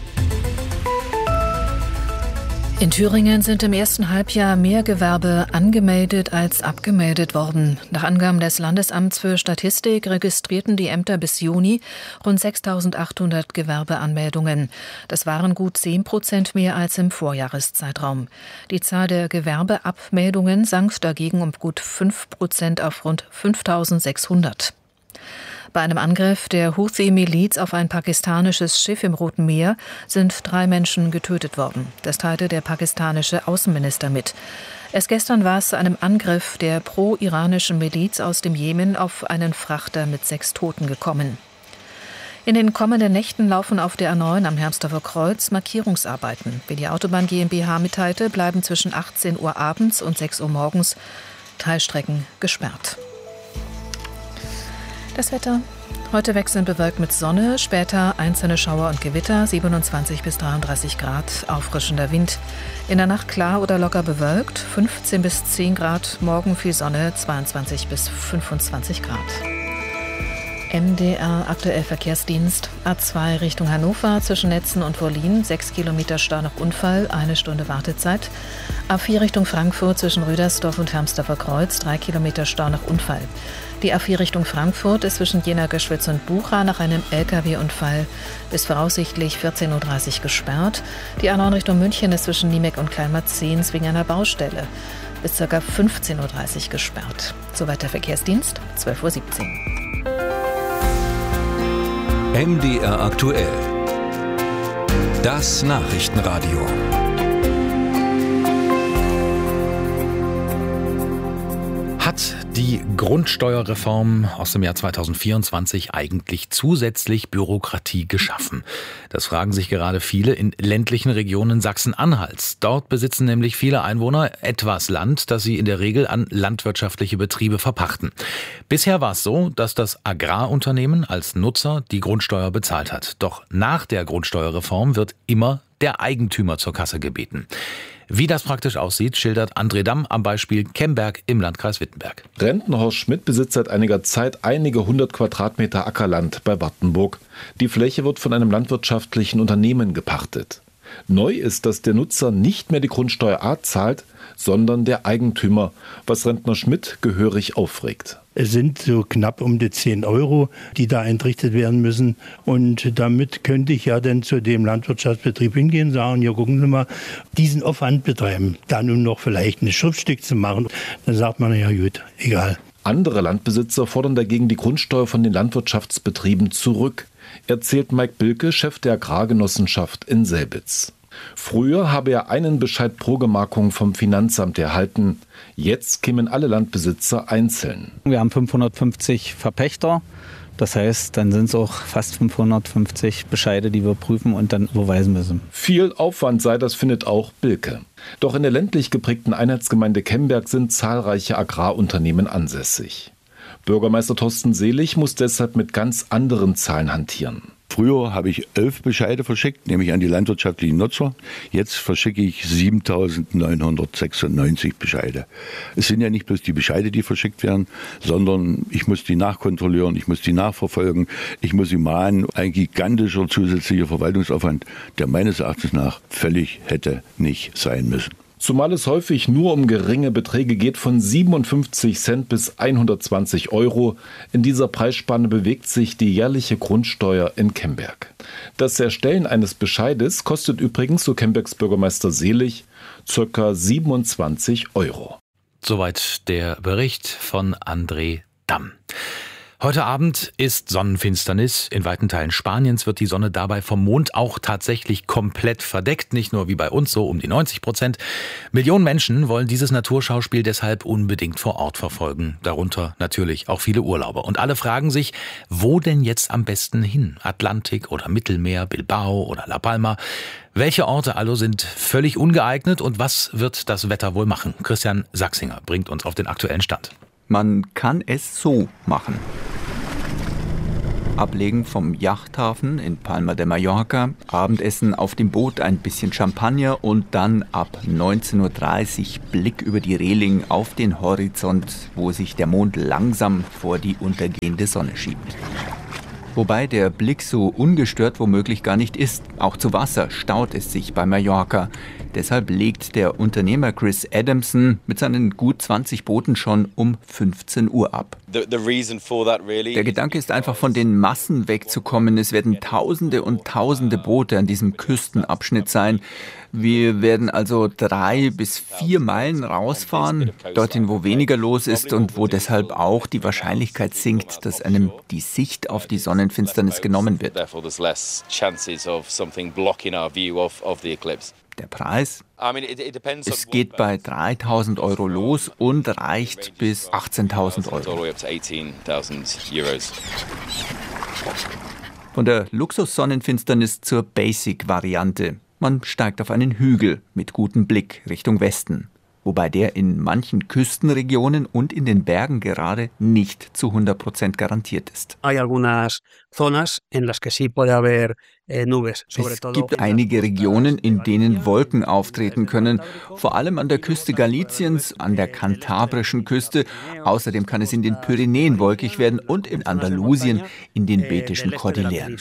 In Thüringen sind im ersten Halbjahr mehr Gewerbe angemeldet als abgemeldet worden. Nach Angaben des Landesamts für Statistik registrierten die Ämter bis Juni rund sechstausendachthundert Gewerbeanmeldungen. Das waren gut zehn Prozent mehr als im Vorjahreszeitraum. Die Zahl der Gewerbeabmeldungen sank dagegen um gut fünf Prozent auf rund fünftausendsechshundert. Bei einem Angriff der Houthi-Miliz auf ein pakistanisches Schiff im Roten Meer sind drei Menschen getötet worden. Das teilte der pakistanische Außenminister mit. Erst gestern war es zu einem Angriff der pro-iranischen Miliz aus dem Jemen auf einen Frachter mit sechs Toten gekommen. In den kommenden Nächten laufen auf der A neun am Hermsdorfer Kreuz Markierungsarbeiten. Wie die Autobahn GmbH mitteilte, bleiben zwischen achtzehn Uhr abends und sechs Uhr morgens Teilstrecken gesperrt. Das Wetter. Heute wechselnd bewölkt mit Sonne, später einzelne Schauer und Gewitter, siebenundzwanzig bis dreiunddreißig Grad, auffrischender Wind. In der Nacht klar oder locker bewölkt, fünfzehn bis zehn Grad, morgen viel Sonne, zweiundzwanzig bis fünfundzwanzig Grad. M D R aktuell Verkehrsdienst. A zwei Richtung Hannover zwischen Netzen und Wollin, sechs Kilometer Stau nach Unfall, eine Stunde Wartezeit. A vier Richtung Frankfurt zwischen Rüdersdorf und Hermsdorfer Kreuz, drei Kilometer Stau nach Unfall. Die A vier Richtung Frankfurt ist zwischen Jena-Göschwitz und Bucha nach einem L K W-Unfall bis voraussichtlich vierzehn Uhr dreißig gesperrt. Die A neun Richtung München ist zwischen Niemek und Kalmar-Zehns wegen einer Baustelle bis ca. fünfzehn Uhr dreißig gesperrt. Soweit der Verkehrsdienst, zwölf Uhr siebzehn. M D R aktuell. Das Nachrichtenradio. Hat die Grundsteuerreform aus dem Jahr zweitausendvierundzwanzig eigentlich zusätzlich Bürokratie geschaffen? Das fragen sich gerade viele in ländlichen Regionen Sachsen-Anhalts. Dort besitzen nämlich viele Einwohner etwas Land, das sie in der Regel an landwirtschaftliche Betriebe verpachten. Bisher war es so, dass das Agrarunternehmen als Nutzer die Grundsteuer bezahlt hat. Doch nach der Grundsteuerreform wird immer der Eigentümer zur Kasse gebeten. Wie das praktisch aussieht, schildert André Damm am Beispiel Kemberg im Landkreis Wittenberg. Rentnerhorst Schmidt besitzt seit einiger Zeit einige hundert Quadratmeter Ackerland bei Wartenburg. Die Fläche wird von einem landwirtschaftlichen Unternehmen gepachtet. Neu ist, dass der Nutzer nicht mehr die Grundsteuer A zahlt, sondern der Eigentümer, was Rentner Schmidt gehörig aufregt. Es sind so knapp um die zehn Euro, die da entrichtet werden müssen. Und damit könnte ich ja dann zu dem Landwirtschaftsbetrieb hingehen und sagen, ja, gucken Sie mal, diesen Aufwand betreiben. Da nun noch vielleicht ein Schriftstück zu machen, dann sagt man, ja gut, egal. Andere Landbesitzer fordern dagegen die Grundsteuer von den Landwirtschaftsbetrieben zurück, erzählt Mike Bilke, Chef der Agrargenossenschaft in Selbitz. Früher habe er einen Bescheid pro Gemarkung vom Finanzamt erhalten. Jetzt kämen alle Landbesitzer einzeln. Wir haben fünfhundertfünfzig Verpächter. Das heißt, dann sind es auch fast fünfhundertfünfzig Bescheide, die wir prüfen und dann überweisen müssen. Viel Aufwand sei das, findet auch Bilke. Doch in der ländlich geprägten Einheitsgemeinde Kemberg sind zahlreiche Agrarunternehmen ansässig. Bürgermeister Thorsten Selig muss deshalb mit ganz anderen Zahlen hantieren. Früher habe ich elf Bescheide verschickt, nämlich an die landwirtschaftlichen Nutzer. Jetzt verschicke ich siebentausendneunhundertsechsundneunzig Bescheide. Es sind ja nicht bloß die Bescheide, die verschickt werden, sondern ich muss die nachkontrollieren, ich muss die nachverfolgen, ich muss sie mahnen. Ein gigantischer zusätzlicher Verwaltungsaufwand, der meines Erachtens nach völlig hätte nicht sein müssen. Zumal es häufig nur um geringe Beträge geht, von siebenundfünfzig Cent bis hundertzwanzig Euro. In dieser Preisspanne bewegt sich die jährliche Grundsteuer in Kemberg. Das Erstellen eines Bescheides kostet übrigens, so Kembergs Bürgermeister Selig, ca. siebenundzwanzig Euro. Soweit der Bericht von André Damm. Heute Abend ist Sonnenfinsternis. In weiten Teilen Spaniens wird die Sonne dabei vom Mond auch tatsächlich komplett verdeckt. Nicht nur wie bei uns, so um die neunzig Prozent. Millionen Menschen wollen dieses Naturschauspiel deshalb unbedingt vor Ort verfolgen. Darunter natürlich auch viele Urlauber. Und alle fragen sich, wo denn jetzt am besten hin? Atlantik oder Mittelmeer, Bilbao oder La Palma? Welche Orte also sind völlig ungeeignet und was wird das Wetter wohl machen? Christian Sachsinger bringt uns auf den aktuellen Stand. Man kann es so machen. Ablegen vom Yachthafen in Palma de Mallorca, Abendessen auf dem Boot, ein bisschen Champagner und dann ab neunzehn Uhr dreißig Blick über die Reling auf den Horizont, wo sich der Mond langsam vor die untergehende Sonne schiebt. Wobei der Blick so ungestört womöglich gar nicht ist. Auch zu Wasser staut es sich bei Mallorca. Deshalb legt der Unternehmer Chris Adamson mit seinen gut zwanzig Booten schon um fünfzehn Uhr ab. Der Gedanke ist einfach, von den Massen wegzukommen. Es werden Tausende und Tausende Boote an diesem Küstenabschnitt sein. Wir werden also drei bis vier Meilen rausfahren, dorthin, wo weniger los ist und wo deshalb auch die Wahrscheinlichkeit sinkt, dass einem die Sicht auf die Sonnenfinsternis genommen wird. Der Preis? Es geht bei dreitausend Euro los und reicht bis achtzehntausend Euro. Von der Luxus-Sonnenfinsternis zur Basic-Variante. Man steigt auf einen Hügel mit gutem Blick Richtung Westen, wobei der in manchen Küstenregionen und in den Bergen gerade nicht zu hundert Prozent garantiert ist. Es gibt einige Regionen, in denen Wolken auftreten können, vor allem an der Küste Galiciens, an der kantabrischen Küste. Außerdem kann es in den Pyrenäen wolkig werden und in Andalusien in den Betischen Kordilleren.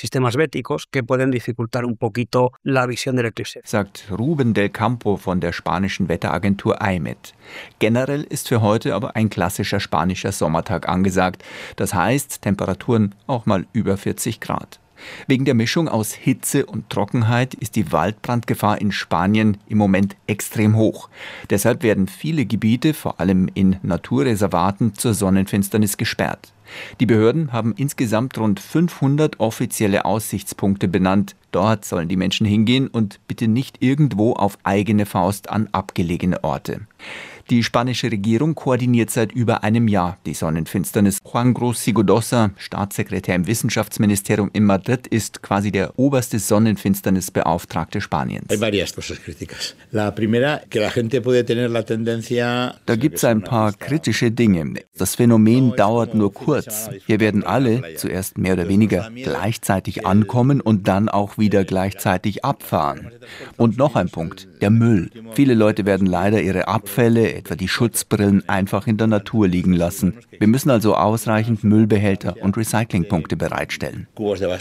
Sagt Ruben del Campo von der spanischen Wetteragentur I M E D. Generell ist für heute aber ein klassischer spanischer Sommertag angesagt. Das heißt, Temperaturen auch mal über vierzig Grad. Wegen der Mischung aus Hitze und Trockenheit ist die Waldbrandgefahr in Spanien im Moment extrem hoch. Deshalb werden viele Gebiete, vor allem in Naturreservaten, zur Sonnenfinsternis gesperrt. Die Behörden haben insgesamt rund fünfhundert offizielle Aussichtspunkte benannt. Dort sollen die Menschen hingehen und bitte nicht irgendwo auf eigene Faust an abgelegene Orte. Die spanische Regierung koordiniert seit über einem Jahr die Sonnenfinsternis. Juan Gros Sigodosa, Staatssekretär im Wissenschaftsministerium in Madrid, ist quasi der oberste Sonnenfinsternisbeauftragte Spaniens. Da gibt es ein paar kritische Dinge. Das Phänomen dauert nur kurz. Hier werden alle zuerst mehr oder weniger gleichzeitig ankommen und dann auch wieder gleichzeitig abfahren. Und noch ein Punkt, der Müll. Viele Leute werden leider ihre Abfälle, etwa die Schutzbrillen, einfach in der Natur liegen lassen. Wir müssen also ausreichend Müllbehälter und Recyclingpunkte bereitstellen.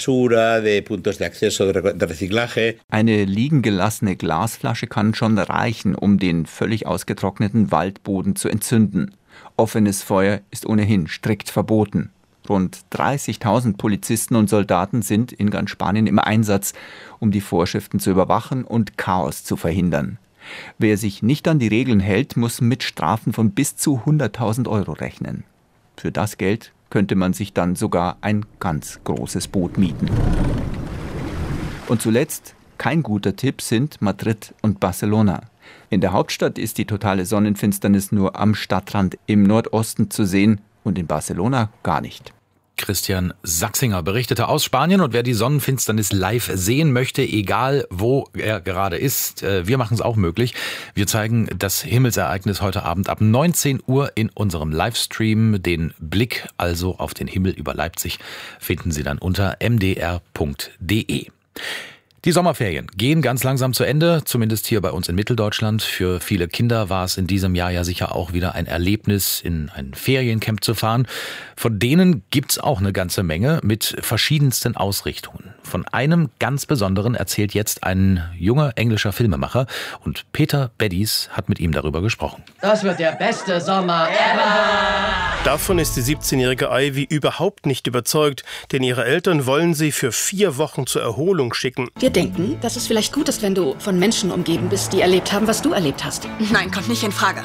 Eine liegen gelassene Glasflasche kann schon reichen, um den völlig ausgetrockneten Waldboden zu entzünden. Offenes Feuer ist ohnehin strikt verboten. Rund dreißigtausend Polizisten und Soldaten sind in ganz Spanien im Einsatz, um die Vorschriften zu überwachen und Chaos zu verhindern. Wer sich nicht an die Regeln hält, muss mit Strafen von bis zu hunderttausend Euro rechnen. Für das Geld könnte man sich dann sogar ein ganz großes Boot mieten. Und zuletzt, kein guter Tipp sind Madrid und Barcelona. In der Hauptstadt ist die totale Sonnenfinsternis nur am Stadtrand im Nordosten zu sehen und in Barcelona gar nicht. Christian Sachsinger berichtete aus Spanien, und wer die Sonnenfinsternis live sehen möchte, egal wo er gerade ist, wir machen es auch möglich. Wir zeigen das Himmelsereignis heute Abend ab neunzehn Uhr in unserem Livestream. Den Blick also auf den Himmel über Leipzig finden Sie dann unter m d r punkt d e. Die Sommerferien gehen ganz langsam zu Ende, zumindest hier bei uns in Mitteldeutschland. Für viele Kinder war es in diesem Jahr ja sicher auch wieder ein Erlebnis, in ein Feriencamp zu fahren. Von denen gibt's auch eine ganze Menge mit verschiedensten Ausrichtungen. Von einem ganz besonderen erzählt jetzt ein junger englischer Filmemacher, und Peter Beddies hat mit ihm darüber gesprochen. Das wird der beste Sommer ever! Davon ist die siebzehnjährige Ivy überhaupt nicht überzeugt, denn ihre Eltern wollen sie für vier Wochen zur Erholung schicken. Wir denken, dass es vielleicht gut ist, wenn du von Menschen umgeben bist, die erlebt haben, was du erlebt hast. Nein, kommt nicht in Frage.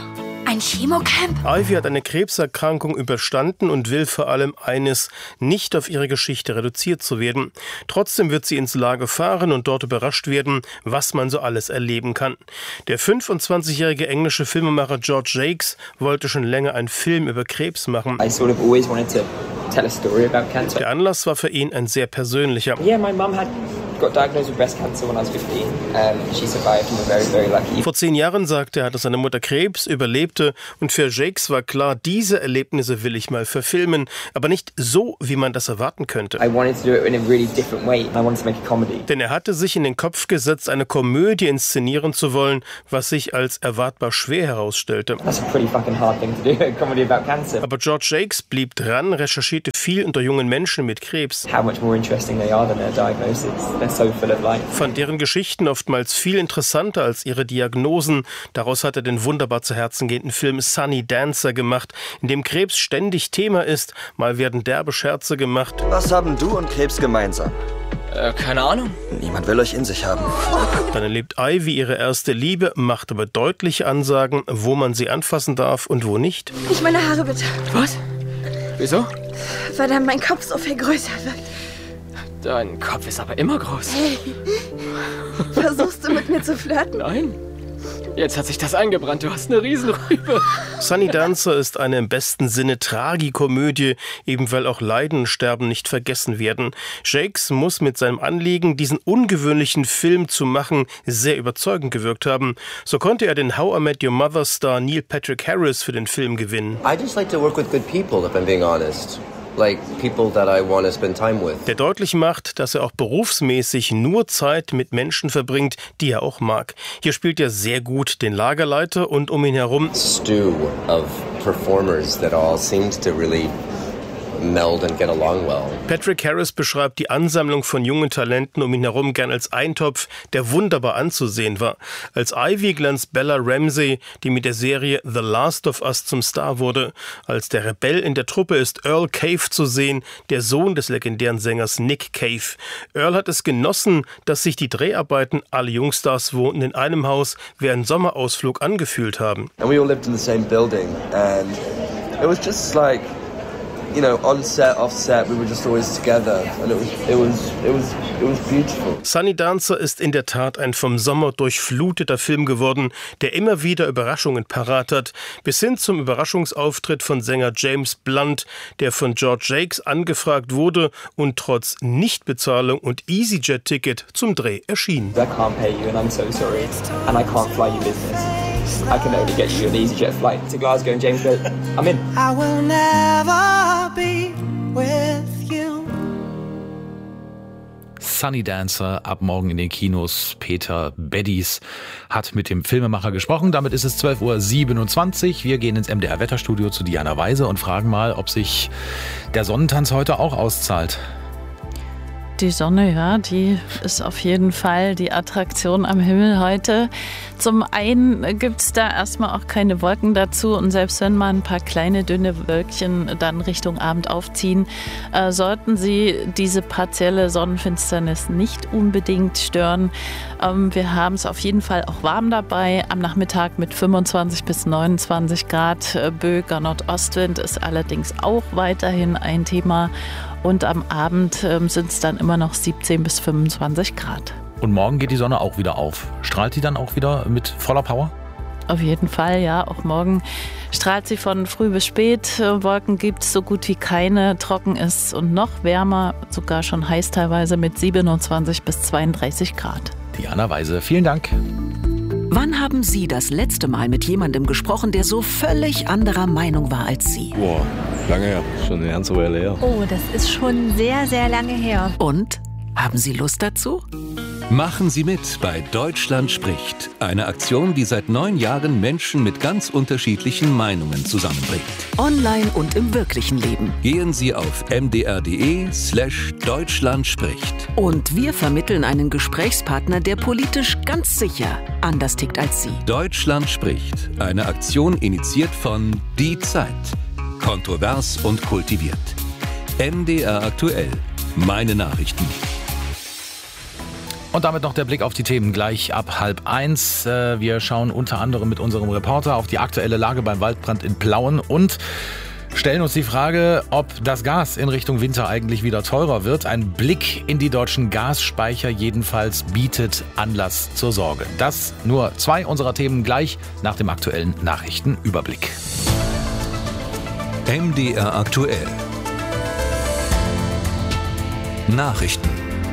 Ein Chemocamp? Ivy hat eine Krebserkrankung überstanden und will vor allem eines, nicht auf ihre Geschichte reduziert zu werden. Trotzdem wird sie ins Lager fahren und dort überrascht werden, was man so alles erleben kann. Der fünfundzwanzigjährige englische Filmemacher George Jakes wollte schon länger einen Film über Krebs machen. I sort of always wanted to tell a story about cancer. Der Anlass war für ihn ein sehr persönlicher. Yeah, my mum had got diagnosed with breast cancer when I was fifteen. Um, she survived and we're very, very lucky. Vor zehn Jahren sagte er, hatte seine Mutter Krebs, überlebte und für Jakes war klar, diese Erlebnisse will ich mal verfilmen, aber nicht so, wie man das erwarten könnte. I wanted to do it in a really different way. I wanted to make a comedy. Denn er hatte sich in den Kopf gesetzt, eine Komödie inszenieren zu wollen, was sich als erwartbar schwer herausstellte. That's a pretty fucking hard thing to do, a comedy about cancer. Aber George Jakes blieb dran, recherchierte viel unter jungen Menschen mit Krebs. How much more interesting they are than their diagnosis. They're so full of life. Fand deren Geschichten oftmals viel interessanter als ihre Diagnosen. Daraus hat er den wunderbar zu Herzen gehenden Film Sunny Dancer gemacht, in dem Krebs ständig Thema ist. Mal werden derbe Scherze gemacht. Was haben du und Krebs gemeinsam? Äh, keine Ahnung. Niemand will euch in sich haben. Dann erlebt Ivy ihre erste Liebe, macht aber deutliche Ansagen, wo man sie anfassen darf und wo nicht. Nicht meine Haare, bitte. Was? Wieso? Weil dann mein Kopf so viel größer wird. Dein Kopf ist aber immer groß. Hey, versuchst du mit mir zu flirten? Nein. Jetzt hat sich das eingebrannt, du hast eine Riesenrübe. Sunny Dancer ist eine im besten Sinne Tragikomödie, eben weil auch Leiden und Sterben nicht vergessen werden. Jakes muss mit seinem Anliegen, diesen ungewöhnlichen Film zu machen, sehr überzeugend gewirkt haben. So konnte er den How I Met Your Mother Star Neil Patrick Harris für den Film gewinnen. I just like to work with good people, if I'm being honest. Like people that I want to spend time with. Der deutlich macht, dass er auch berufsmäßig nur Zeit mit Menschen verbringt, die er auch mag. Hier spielt er sehr gut den Lagerleiter und um ihn herum Stew of performers that all seemed to really meld and get along well. Patrick Harris beschreibt die Ansammlung von jungen Talenten um ihn herum gern als Eintopf, der wunderbar anzusehen war. Als Ivy glänzt Bella Ramsey, die mit der Serie The Last of Us zum Star wurde. Als der Rebell in der Truppe ist Earl Cave zu sehen, der Sohn des legendären Sängers Nick Cave. Earl hat es genossen, dass sich die Dreharbeiten, alle Jungstars wohnten in einem Haus, wie ein Sommerausflug angefühlt haben. And we all lived in the same building and it was just like, you know, on set, off set, we were just always together and it was, it was, it was, it was beautiful. Sunny Dancer ist in der Tat ein vom Sommer durchfluteter Film geworden, der immer wieder Überraschungen parat hat, bis hin zum Überraschungsauftritt von Sänger James Blunt, der von George Jakes angefragt wurde und trotz Nichtbezahlung und EasyJet-Ticket zum Dreh erschien. I can't pay you and I'm so sorry and I can't fly you business. I can only get you an EasyJet flight to Glasgow and James Blunt. I'm in. I will never be with you. Sunny Dancer, ab morgen in den Kinos. Peter Beddies hat mit dem Filmemacher gesprochen. Damit ist es zwölf Uhr siebenundzwanzig. Wir gehen ins M D R-Wetterstudio zu Diana Weise und fragen mal, ob sich der Sonnentanz heute auch auszahlt. Die Sonne, ja, die ist auf jeden Fall die Attraktion am Himmel heute. Zum einen gibt es da erstmal auch keine Wolken dazu und selbst wenn mal ein paar kleine, dünne Wölkchen dann Richtung Abend aufziehen, äh, sollten sie diese partielle Sonnenfinsternis nicht unbedingt stören. Ähm, wir haben es auf jeden Fall auch warm dabei. Am Nachmittag mit fünfundzwanzig bis neunundzwanzig Grad. Äh, Böiger Nordostwind ist allerdings auch weiterhin ein Thema. Und am Abend ähm, sind es dann immer noch siebzehn bis fünfundzwanzig Grad. Und morgen geht die Sonne auch wieder auf. Strahlt die dann auch wieder mit voller Power? Auf jeden Fall, ja. Auch morgen strahlt sie von früh bis spät. Wolken gibt es so gut wie keine. Trocken ist und noch wärmer, sogar schon heiß teilweise mit siebenundzwanzig bis zweiunddreißig Grad. Diana Weise, vielen Dank. Wann haben Sie das letzte Mal mit jemandem gesprochen, der so völlig anderer Meinung war als Sie? Boah, lange her. Schon eine ganze Weile her. Oh, das ist schon sehr, sehr lange her. Und? Haben Sie Lust dazu? Machen Sie mit bei Deutschland spricht. Eine Aktion, die seit neun Jahren Menschen mit ganz unterschiedlichen Meinungen zusammenbringt. Online und im wirklichen Leben. Gehen Sie auf mdr.de slash Deutschland spricht. Und wir vermitteln einen Gesprächspartner, der politisch ganz sicher anders tickt als Sie. Deutschland spricht. Eine Aktion initiiert von Die Zeit. Kontrovers und kultiviert. M D R aktuell. Meine Nachrichten. Und damit noch der Blick auf die Themen gleich ab halb eins. Wir schauen unter anderem mit unserem Reporter auf die aktuelle Lage beim Waldbrand in Plauen und stellen uns die Frage, ob das Gas in Richtung Winter eigentlich wieder teurer wird. Ein Blick in die deutschen Gasspeicher jedenfalls bietet Anlass zur Sorge. Das nur zwei unserer Themen gleich nach dem aktuellen Nachrichtenüberblick. M D R aktuell. Nachrichten.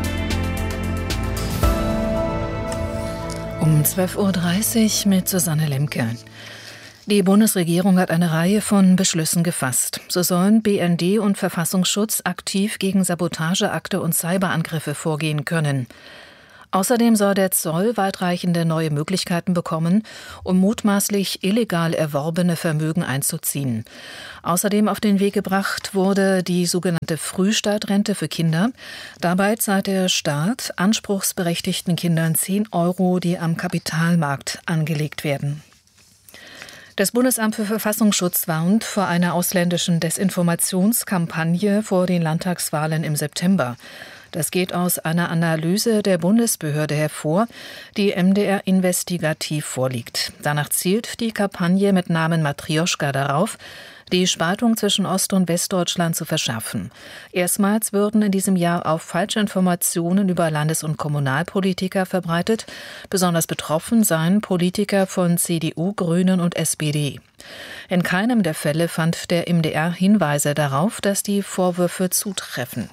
Um zwölf Uhr dreißig mit Susanne Lemke. Die Bundesregierung hat eine Reihe von Beschlüssen gefasst. So sollen B N D und Verfassungsschutz aktiv gegen Sabotageakte und Cyberangriffe vorgehen können. Außerdem soll der Zoll weitreichende neue Möglichkeiten bekommen, um mutmaßlich illegal erworbene Vermögen einzuziehen. Außerdem auf den Weg gebracht wurde die sogenannte Frühstartrente für Kinder. Dabei zahlt der Staat anspruchsberechtigten Kindern zehn Euro, die am Kapitalmarkt angelegt werden. Das Bundesamt für Verfassungsschutz warnt vor einer ausländischen Desinformationskampagne vor den Landtagswahlen im September. Das geht aus einer Analyse der Bundesbehörde hervor, die M D R investigativ vorliegt. Danach zielt die Kampagne mit Namen Matrioschka darauf, die Spaltung zwischen Ost- und Westdeutschland zu verschärfen. Erstmals würden in diesem Jahr auch falsche Informationen über Landes- und Kommunalpolitiker verbreitet. Besonders betroffen seien Politiker von C D U, Grünen und S P D. In keinem der Fälle fand der M D R Hinweise darauf, dass die Vorwürfe zutreffen.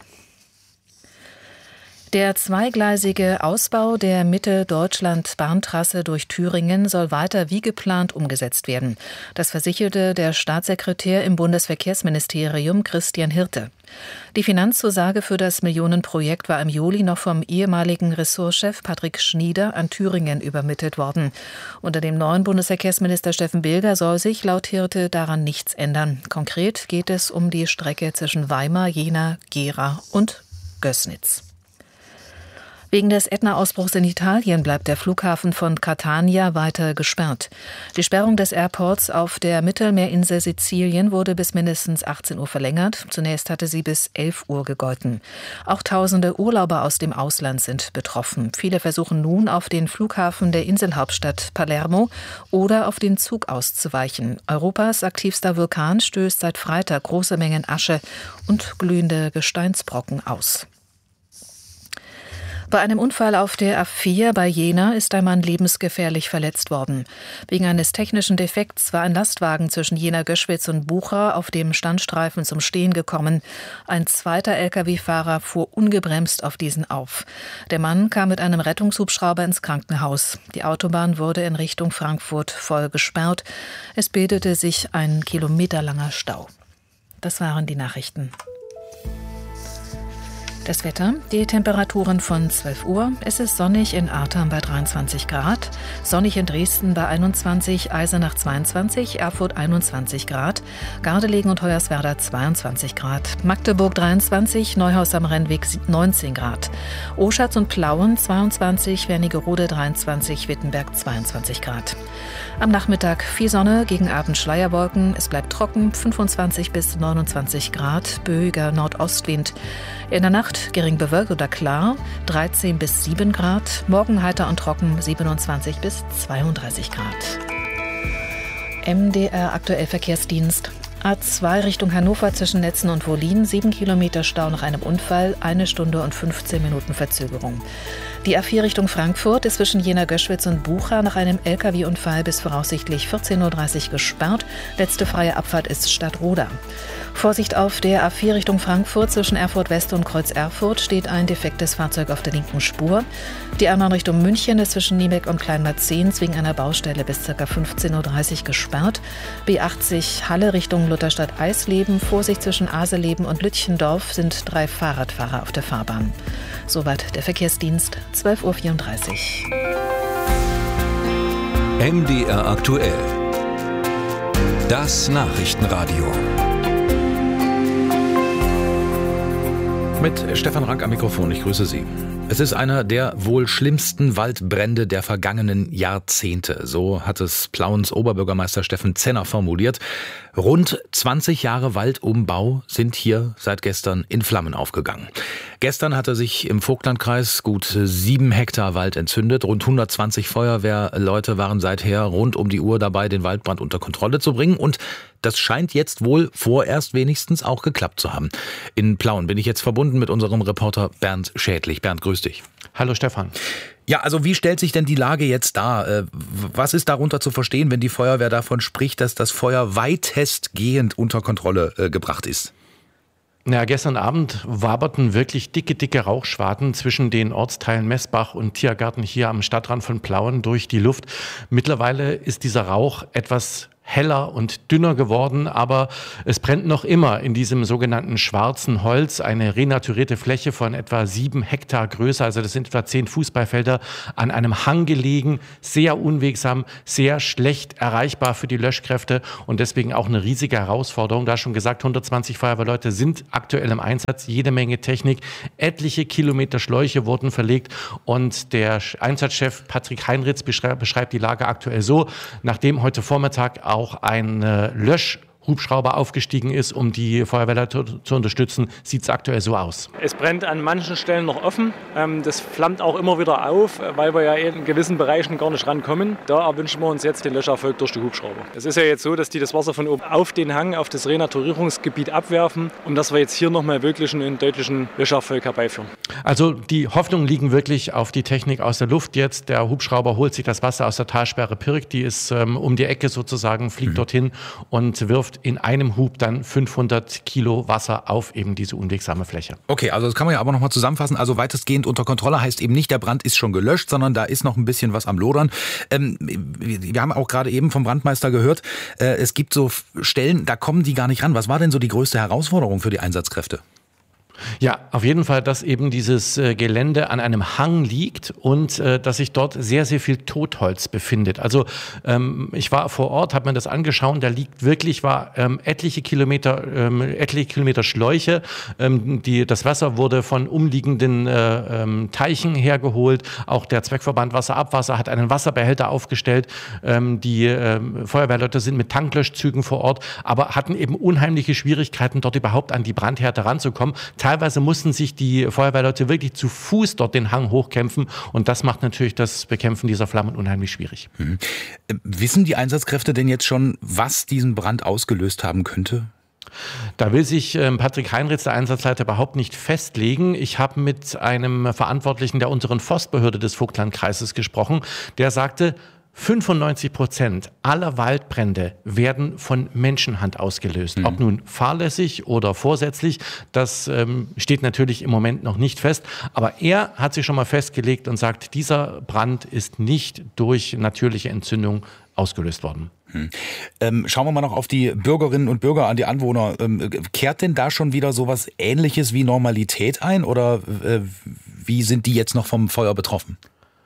Der zweigleisige Ausbau der Mitte-Deutschland-Bahntrasse durch Thüringen soll weiter wie geplant umgesetzt werden. Das versicherte der Staatssekretär im Bundesverkehrsministerium Christian Hirte. Die Finanzzusage für das Millionenprojekt war im Juli noch vom ehemaligen Ressortchef Patrick Schnieder an Thüringen übermittelt worden. Unter dem neuen Bundesverkehrsminister Steffen Bilger soll sich laut Hirte daran nichts ändern. Konkret geht es um die Strecke zwischen Weimar, Jena, Gera und Gößnitz. Wegen des Ätna-Ausbruchs in Italien bleibt der Flughafen von Catania weiter gesperrt. Die Sperrung des Airports auf der Mittelmeerinsel Sizilien wurde bis mindestens achtzehn Uhr verlängert. Zunächst hatte sie bis elf Uhr gegolten. Auch tausende Urlauber aus dem Ausland sind betroffen. Viele versuchen nun, auf den Flughafen der Inselhauptstadt Palermo oder auf den Zug auszuweichen. Europas aktivster Vulkan stößt seit Freitag große Mengen Asche und glühende Gesteinsbrocken aus. Bei einem Unfall auf der A vier bei Jena ist ein Mann lebensgefährlich verletzt worden. Wegen eines technischen Defekts war ein Lastwagen zwischen Jena-Göschwitz und Bucha auf dem Standstreifen zum Stehen gekommen. Ein zweiter L K W-Fahrer fuhr ungebremst auf diesen auf. Der Mann kam mit einem Rettungshubschrauber ins Krankenhaus. Die Autobahn wurde in Richtung Frankfurt voll gesperrt. Es bildete sich ein kilometerlanger Stau. Das waren die Nachrichten. Das Wetter, die Temperaturen von zwölf Uhr. Es ist sonnig in Artern bei dreiundzwanzig Grad, sonnig in Dresden bei einundzwanzig, Eisenach zweiundzwanzig, Erfurt einundzwanzig Grad, Gardelegen und Hoyerswerda zweiundzwanzig Grad, Magdeburg dreiundzwanzig, Neuhaus am Rennweg neunzehn Grad, Oschatz und Plauen zweiundzwanzig, Wernigerode dreiundzwanzig, Wittenberg zweiundzwanzig Grad. Am Nachmittag viel Sonne, gegen Abend Schleierwolken, es bleibt trocken, fünfundzwanzig bis neunundzwanzig Grad, böiger Nordostwind. In der Nacht gering bewölkt oder klar, dreizehn bis sieben Grad. Morgen heiter und trocken, siebenundzwanzig bis zweiunddreißig Grad. M D R aktuell Verkehrsdienst. A zwei Richtung Hannover zwischen Netzen und Wollin, sieben Kilometer Stau nach einem Unfall, eine Stunde und fünfzehn Minuten Verzögerung. Die A vier Richtung Frankfurt ist zwischen Jena-Göschwitz und Bucha nach einem L K W-Unfall bis voraussichtlich vierzehn Uhr dreißig gesperrt. Letzte freie Abfahrt ist Stadtroda. Vorsicht auf der A vier Richtung Frankfurt zwischen Erfurt West und Kreuz Erfurt steht ein defektes Fahrzeug auf der linken Spur. Die A neun Richtung München ist zwischen Niebeck und Kleinmarzens wegen einer Baustelle bis ca. fünfzehn Uhr dreißig gesperrt. B achtzig Halle Richtung Lutherstadt-Eisleben. Vorsicht zwischen Aseleben und Lütchendorf sind drei Fahrradfahrer auf der Fahrbahn. Soweit der Verkehrsdienst, zwölf Uhr vierunddreißig. M D R aktuell. Das Nachrichtenradio. Mit Stefan Rank am Mikrofon, ich grüße Sie. Es ist einer der wohl schlimmsten Waldbrände der vergangenen Jahrzehnte. So hat es Plauens Oberbürgermeister Steffen Zenner formuliert. Rund zwanzig Jahre Waldumbau sind hier seit gestern in Flammen aufgegangen. Gestern hatte sich im Vogtlandkreis gut sieben Hektar Wald entzündet. Rund hundertzwanzig Feuerwehrleute waren seither rund um die Uhr dabei, den Waldbrand unter Kontrolle zu bringen. Und das scheint jetzt wohl vorerst wenigstens auch geklappt zu haben. In Plauen bin ich jetzt verbunden mit unserem Reporter Bernd Schädlich. Bernd, grüß dich. Hallo Stefan. Ja, also wie stellt sich denn die Lage jetzt dar? Was ist darunter zu verstehen, wenn die Feuerwehr davon spricht, dass das Feuer weitestgehend unter Kontrolle äh, gebracht ist? Ja, gestern Abend waberten wirklich dicke, dicke Rauchschwaden zwischen den Ortsteilen Messbach und Tiergarten hier am Stadtrand von Plauen durch die Luft. Mittlerweile ist dieser Rauch etwas heller und dünner geworden, aber es brennt noch immer in diesem sogenannten schwarzen Holz, eine renaturierte Fläche von etwa sieben Hektar Größe, also das sind etwa zehn Fußballfelder, an einem Hang gelegen, sehr unwegsam, sehr schlecht erreichbar für die Löschkräfte und deswegen auch eine riesige Herausforderung. Da schon gesagt, hundertzwanzig Feuerwehrleute sind aktuell im Einsatz, jede Menge Technik, etliche Kilometer Schläuche wurden verlegt und der Einsatzchef Patrick Heinritz beschreibt die Lage aktuell so, nachdem heute Vormittag auch ein äh, Löschhubschrauber aufgestiegen ist, um die Feuerwehrleute zu, zu unterstützen, sieht es aktuell so aus. Es brennt an manchen Stellen noch offen. Ähm, das flammt auch immer wieder auf, weil wir ja in gewissen Bereichen gar nicht rankommen. Da erwünschen wir uns jetzt den Löscherfolg durch die Hubschrauber. Es ist ja jetzt so, dass die das Wasser von oben auf den Hang, auf das Renaturierungsgebiet abwerfen, um dass wir jetzt hier nochmal wirklich einen deutlichen Löscherfolg herbeiführen. Also die Hoffnungen liegen wirklich auf die Technik aus der Luft jetzt. Der Hubschrauber holt sich das Wasser aus der Talsperre Pirk, die ist ähm, um die Ecke sozusagen, fliegt mhm. dorthin und wirft in einem Hub dann fünfhundert Kilo Wasser auf eben diese unwegsame Fläche. Okay, also das kann man ja aber nochmal zusammenfassen. Also weitestgehend unter Kontrolle heißt eben nicht, der Brand ist schon gelöscht, sondern da ist noch ein bisschen was am Lodern. Ähm, wir haben auch gerade eben vom Brandmeister gehört, äh, es gibt so Stellen, da kommen die gar nicht ran. Was war denn so die größte Herausforderung für die Einsatzkräfte? Ja, auf jeden Fall, dass eben dieses äh, Gelände an einem Hang liegt und äh, dass sich dort sehr, sehr viel Totholz befindet. Also ähm, ich war vor Ort, habe mir das angeschaut, da liegt wirklich, war ähm, etliche Kilometer, ähm, etliche Kilometer Schläuche. Ähm, die, das Wasser wurde von umliegenden äh, ähm, Teichen hergeholt. Auch der Zweckverband Wasserabwasser hat einen Wasserbehälter aufgestellt. Ähm, die ähm, Feuerwehrleute sind mit Tanklöschzügen vor Ort, aber hatten eben unheimliche Schwierigkeiten, dort überhaupt an die Brandherde ranzukommen. Teilweise mussten sich die Feuerwehrleute wirklich zu Fuß dort den Hang hochkämpfen und das macht natürlich das Bekämpfen dieser Flammen unheimlich schwierig. Mhm. Wissen die Einsatzkräfte denn jetzt schon, was diesen Brand ausgelöst haben könnte? Da will sich ähm, Patrick Heinritz, der Einsatzleiter, überhaupt nicht festlegen. Ich habe mit einem Verantwortlichen der unteren Forstbehörde des Vogtlandkreises gesprochen, der sagte, fünfundneunzig Prozent aller Waldbrände werden von Menschenhand ausgelöst. Mhm. Ob nun fahrlässig oder vorsätzlich, das ähm, steht natürlich im Moment noch nicht fest. Aber er hat sich schon mal festgelegt und sagt, dieser Brand ist nicht durch natürliche Entzündung ausgelöst worden. Hm. Ähm, schauen wir mal noch auf die Bürgerinnen und Bürger, an die Anwohner. Ähm, kehrt denn da schon wieder sowas Ähnliches wie Normalität ein oder äh, wie sind die jetzt noch vom Feuer betroffen?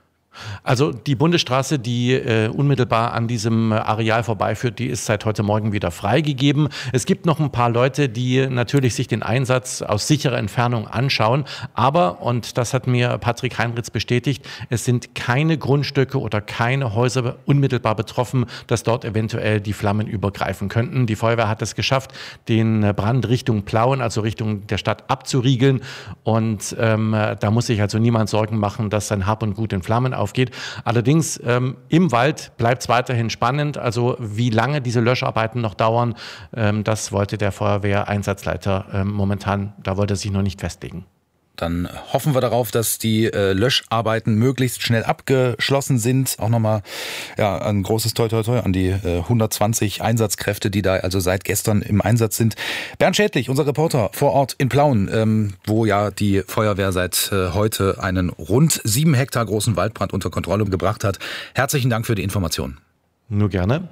Also die Bundesstraße, die äh, unmittelbar an diesem Areal vorbeiführt, die ist seit heute Morgen wieder freigegeben. Es gibt noch ein paar Leute, die natürlich sich den Einsatz aus sicherer Entfernung anschauen. Aber, und das hat mir Patrick Heinritz bestätigt, es sind keine Grundstücke oder keine Häuser unmittelbar betroffen, dass dort eventuell die Flammen übergreifen könnten. Die Feuerwehr hat es geschafft, den Brand Richtung Plauen, also Richtung der Stadt, abzuriegeln. Und ähm, da muss sich also niemand Sorgen machen, dass sein Hab und Gut in Flammen aufgeht. Allerdings ähm, im Wald bleibt es weiterhin spannend. Also wie lange diese Löscharbeiten noch dauern, ähm, das wollte der Feuerwehreinsatzleiter ähm, momentan, da wollte er sich noch nicht festlegen. Dann hoffen wir darauf, dass die äh, Löscharbeiten möglichst schnell abgeschlossen sind. Auch nochmal ja, ein großes Toi Toi Toi an die äh, hundertzwanzig Einsatzkräfte, die da also seit gestern im Einsatz sind. Bernd Schädlich, unser Reporter vor Ort in Plauen, ähm, wo ja die Feuerwehr seit äh, heute einen rund sieben Hektar großen Waldbrand unter Kontrolle gebracht hat. Herzlichen Dank für die Information. Nur gerne.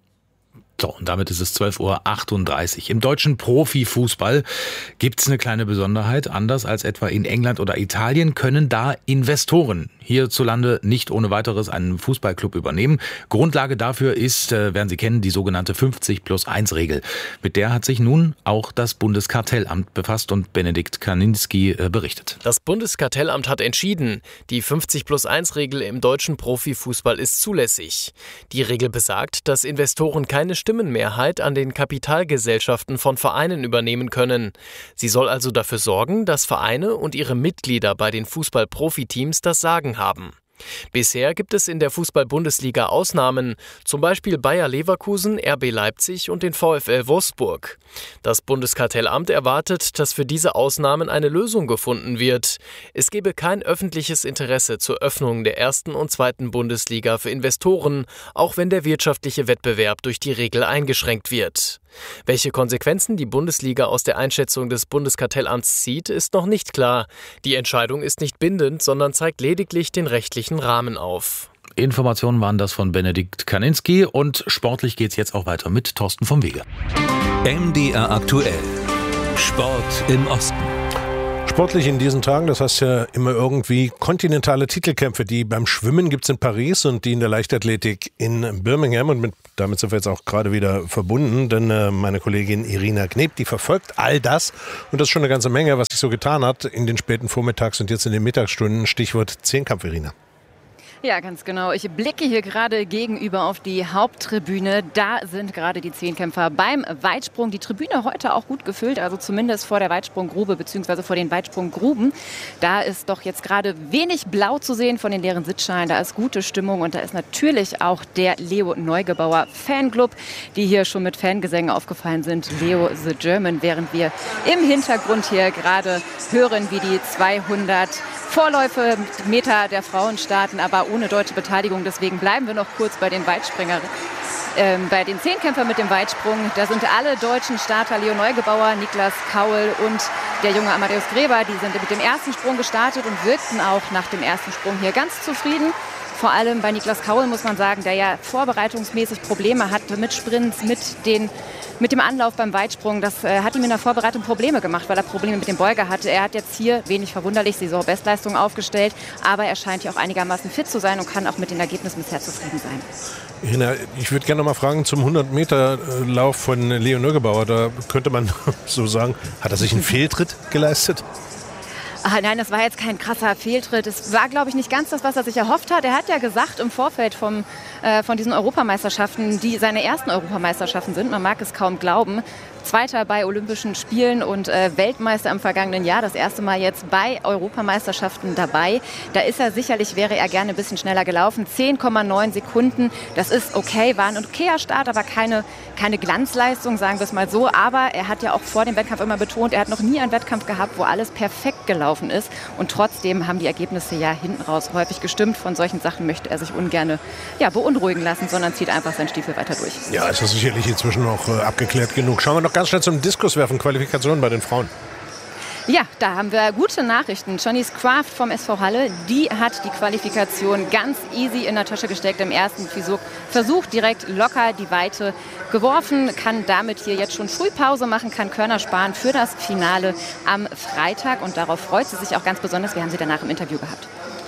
So, und damit ist es zwölf Uhr achtunddreißig. Im deutschen Profifußball gibt's eine kleine Besonderheit. Anders als etwa in England oder Italien können da Investoren hierzulande nicht ohne weiteres einen Fußballclub übernehmen. Grundlage dafür ist, äh, werden Sie kennen, die sogenannte fünfzig plus eins Regel. Mit der hat sich nun auch das Bundeskartellamt befasst und Benedikt Kaninski äh, berichtet. Das Bundeskartellamt hat entschieden, die fünfzig plus eins Regel im deutschen Profifußball ist zulässig. Die Regel besagt, dass Investoren keine Stimmenmehrheit an den Kapitalgesellschaften von Vereinen übernehmen können. Sie soll also dafür sorgen, dass Vereine und ihre Mitglieder bei den Fußball-Profiteams das Sagen haben. Bisher gibt es in der Fußball-Bundesliga Ausnahmen, zum Beispiel Bayer Leverkusen, R B Leipzig und den VfL Wolfsburg. Das Bundeskartellamt erwartet, dass für diese Ausnahmen eine Lösung gefunden wird. Es gebe kein öffentliches Interesse zur Öffnung der ersten und zweiten Bundesliga für Investoren, auch wenn der wirtschaftliche Wettbewerb durch die Regel eingeschränkt wird. Welche Konsequenzen die Bundesliga aus der Einschätzung des Bundeskartellamts zieht, ist noch nicht klar. Die Entscheidung ist nicht bindend, sondern zeigt lediglich den rechtlichen Rahmen auf. Informationen waren das von Benedikt Kaninski und sportlich geht's jetzt auch weiter mit Thorsten vom Wege. M D R aktuell. Sport im Osten. Sportlich in diesen Tagen, das heißt ja immer irgendwie kontinentale Titelkämpfe. Die beim Schwimmen gibt es in Paris und die in der Leichtathletik in Birmingham. Und mit, damit sind wir jetzt auch gerade wieder verbunden, denn äh, meine Kollegin Irina Kneb, die verfolgt all das. Und das ist schon eine ganze Menge, was sich so getan hat in den späten Vormittags- und jetzt in den Mittagsstunden. Stichwort Zehnkampf, Irina. Ja, ganz genau. Ich blicke hier gerade gegenüber auf die Haupttribüne. Da sind gerade die Zehnkämpfer beim Weitsprung. Die Tribüne heute auch gut gefüllt, also zumindest vor der Weitsprunggrube bzw. vor den Weitsprunggruben. Da ist doch jetzt gerade wenig Blau zu sehen von den leeren Sitzschalen. Da ist gute Stimmung und da ist natürlich auch der Leo Neugebauer Fanclub, die hier schon mit Fangesängen aufgefallen sind. Leo the German, während wir im Hintergrund hier gerade hören, wie die zweihundert Vorläufe Meter der Frauen starten, aber ohne deutsche Beteiligung. Deswegen bleiben wir noch kurz bei den Weitspringern, äh, bei den Zehnkämpfern mit dem Weitsprung. Da sind alle deutschen Starter, Leo Neugebauer, Niklas Kaul und der junge Amadeus Gräber. Die sind mit dem ersten Sprung gestartet und wirkten auch nach dem ersten Sprung hier ganz zufrieden. Vor allem bei Niklas Kaul muss man sagen, der ja vorbereitungsmäßig Probleme hatte mit Sprints, mit, den, mit dem Anlauf beim Weitsprung. Das äh, hat ihm in der Vorbereitung Probleme gemacht, weil er Probleme mit dem Beuger hatte. Er hat jetzt hier, wenig verwunderlich, Saisonbestleistung aufgestellt. Aber er scheint ja auch einigermaßen fit zu sein und kann auch mit den Ergebnissen bisher zufrieden sein. Irina, ich würde gerne noch mal fragen zum hundert-Meter-Lauf von Leo Neugebauer. Da könnte man so sagen, hat er sich einen Fehltritt geleistet? Ach, nein, das war jetzt kein krasser Fehltritt. Es war, glaube ich, nicht ganz das, was er sich erhofft hat. Er hat ja gesagt im Vorfeld vom, äh, von diesen Europameisterschaften, die seine ersten Europameisterschaften sind, man mag es kaum glauben, Zweiter bei Olympischen Spielen und äh, Weltmeister im vergangenen Jahr, das erste Mal jetzt bei Europameisterschaften dabei. Da ist er sicherlich, wäre er gerne ein bisschen schneller gelaufen. zehn Komma neun Sekunden, das ist okay, war ein okayer Start, aber keine, keine Glanzleistung, sagen wir es mal so. Aber er hat ja auch vor dem Wettkampf immer betont, er hat noch nie einen Wettkampf gehabt, wo alles perfekt gelaufen ist. Und trotzdem haben die Ergebnisse ja hinten raus häufig gestimmt. Von solchen Sachen möchte er sich ungern ja, beunruhigen lassen, sondern zieht einfach seinen Stiefel weiter durch. Ja, ist das sicherlich inzwischen auch äh, abgeklärt genug. Schauen wir noch ganz schnell zum Diskuswerfen, Qualifikationen bei den Frauen. Ja, da haben wir gute Nachrichten. Janice Kraft vom S V Halle, die hat die Qualifikation ganz easy in der Tasche gesteckt im ersten Versuch, direkt locker die Weite geworfen, kann damit hier jetzt schon früh Pause machen, kann Körner sparen für das Finale am Freitag und darauf freut sie sich auch ganz besonders. Wir haben sie danach im Interview gehabt.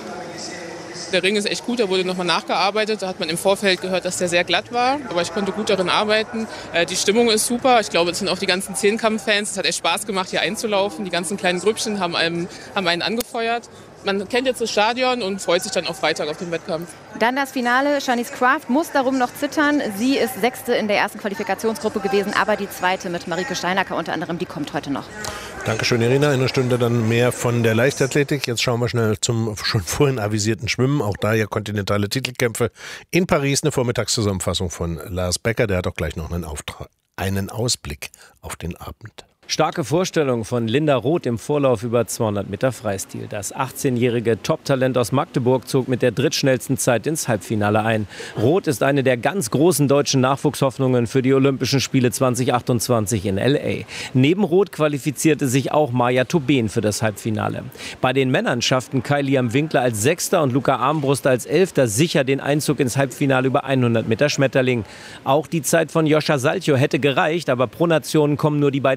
Der Ring ist echt gut, da wurde nochmal nachgearbeitet. Da hat man im Vorfeld gehört, dass der sehr glatt war. Aber ich konnte gut darin arbeiten. Äh, die Stimmung ist super. Ich glaube, es sind auch die ganzen Zehnkampf-Fans. Es hat echt Spaß gemacht, hier einzulaufen. Die ganzen kleinen Grüppchen haben einen, haben einen angefeuert. Man kennt jetzt das Stadion und freut sich dann auf Freitag auf den Wettkampf. Dann das Finale. Janice Kraft muss darum noch zittern. Sie ist Sechste in der ersten Qualifikationsgruppe gewesen, aber die Zweite mit Marike Steinacker unter anderem, die kommt heute noch. Dankeschön, Irina. In einer Stunde dann mehr von der Leichtathletik. Jetzt schauen wir schnell zum schon vorhin avisierten Schwimmen. Auch da ja kontinentale Titelkämpfe in Paris. Eine Vormittagszusammenfassung von Lars Becker. Der hat auch gleich noch einen Auftrag, einen Ausblick auf den Abend. Starke Vorstellung von Linda Roth im Vorlauf über zweihundert Meter Freistil. Das achtzehnjährige Top-Talent aus Magdeburg zog mit der drittschnellsten Zeit ins Halbfinale ein. Roth ist eine der ganz großen deutschen Nachwuchshoffnungen für die Olympischen Spiele zwanzig achtundzwanzig in L A. Neben Roth qualifizierte sich auch Maja Tobin für das Halbfinale. Bei den Männern schafften Kai Liam Winkler als Sechster und Luca Armbruster als Elfter sicher den Einzug ins Halbfinale über hundert Meter Schmetterling. Auch die Zeit von Joscha Salcho hätte gereicht, aber pro Nation kommen nur die beiden schnellsten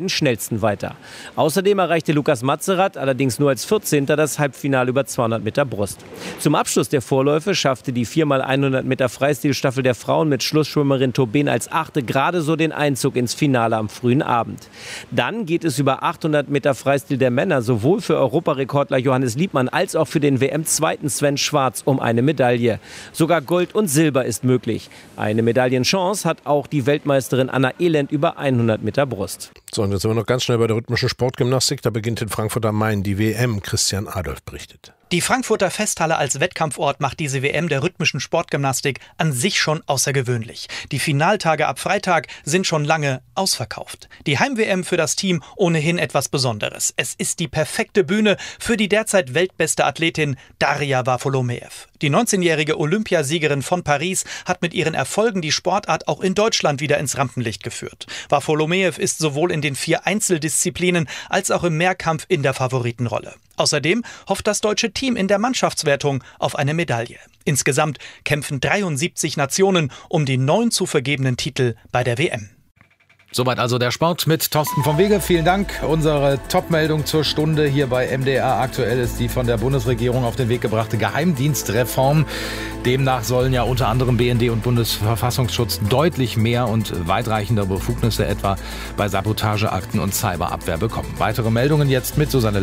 Vorletzten weiter. Außerdem erreichte Lukas Matzerath allerdings nur als vierzehnter das Halbfinale über zweihundert Meter Brust. Zum Abschluss der Vorläufe schaffte die vier mal hundert Meter Freistilstaffel der Frauen mit Schlussschwimmerin Tobin als Achte gerade so den Einzug ins Finale am frühen Abend. Dann geht es über achthundert Meter Freistil der Männer sowohl für Europarekordler Johannes Liebmann als auch für den W M-Zweiten Sven Schwarz um eine Medaille. Sogar Gold und Silber ist möglich. Eine Medaillenchance hat auch die Weltmeisterin Anna Elend über hundert Meter Brust. So, und jetzt sind wir noch ganz schnell bei der rhythmischen Sportgymnastik. Da beginnt in Frankfurt am Main die W M. Christian Adolf berichtet. Die Frankfurter Festhalle als Wettkampfort macht diese W M der rhythmischen Sportgymnastik an sich schon außergewöhnlich. Die Finaltage ab Freitag sind schon lange ausverkauft. Die Heim-W M für das Team ohnehin etwas Besonderes. Es ist die perfekte Bühne für die derzeit weltbeste Athletin Daria Varfolomeev. Die neunzehnjährige Olympiasiegerin von Paris hat mit ihren Erfolgen die Sportart auch in Deutschland wieder ins Rampenlicht geführt. Varfolomeev ist sowohl in den vier Einzeldisziplinen als auch im Mehrkampf in der Favoritenrolle. Außerdem hofft das deutsche Team in der Mannschaftswertung auf eine Medaille. Insgesamt kämpfen dreiundsiebzig Nationen um die neun zu vergebenen Titel bei der W M. Soweit also der Sport mit Thorsten vom Wege. Vielen Dank. Unsere Top-Meldung zur Stunde hier bei M D R aktuell ist die von der Bundesregierung auf den Weg gebrachte Geheimdienstreform. Demnach sollen ja unter anderem B N D und Bundesverfassungsschutz deutlich mehr und weitreichende Befugnisse etwa bei Sabotageakten und Cyberabwehr bekommen. Weitere Meldungen jetzt mit Susanne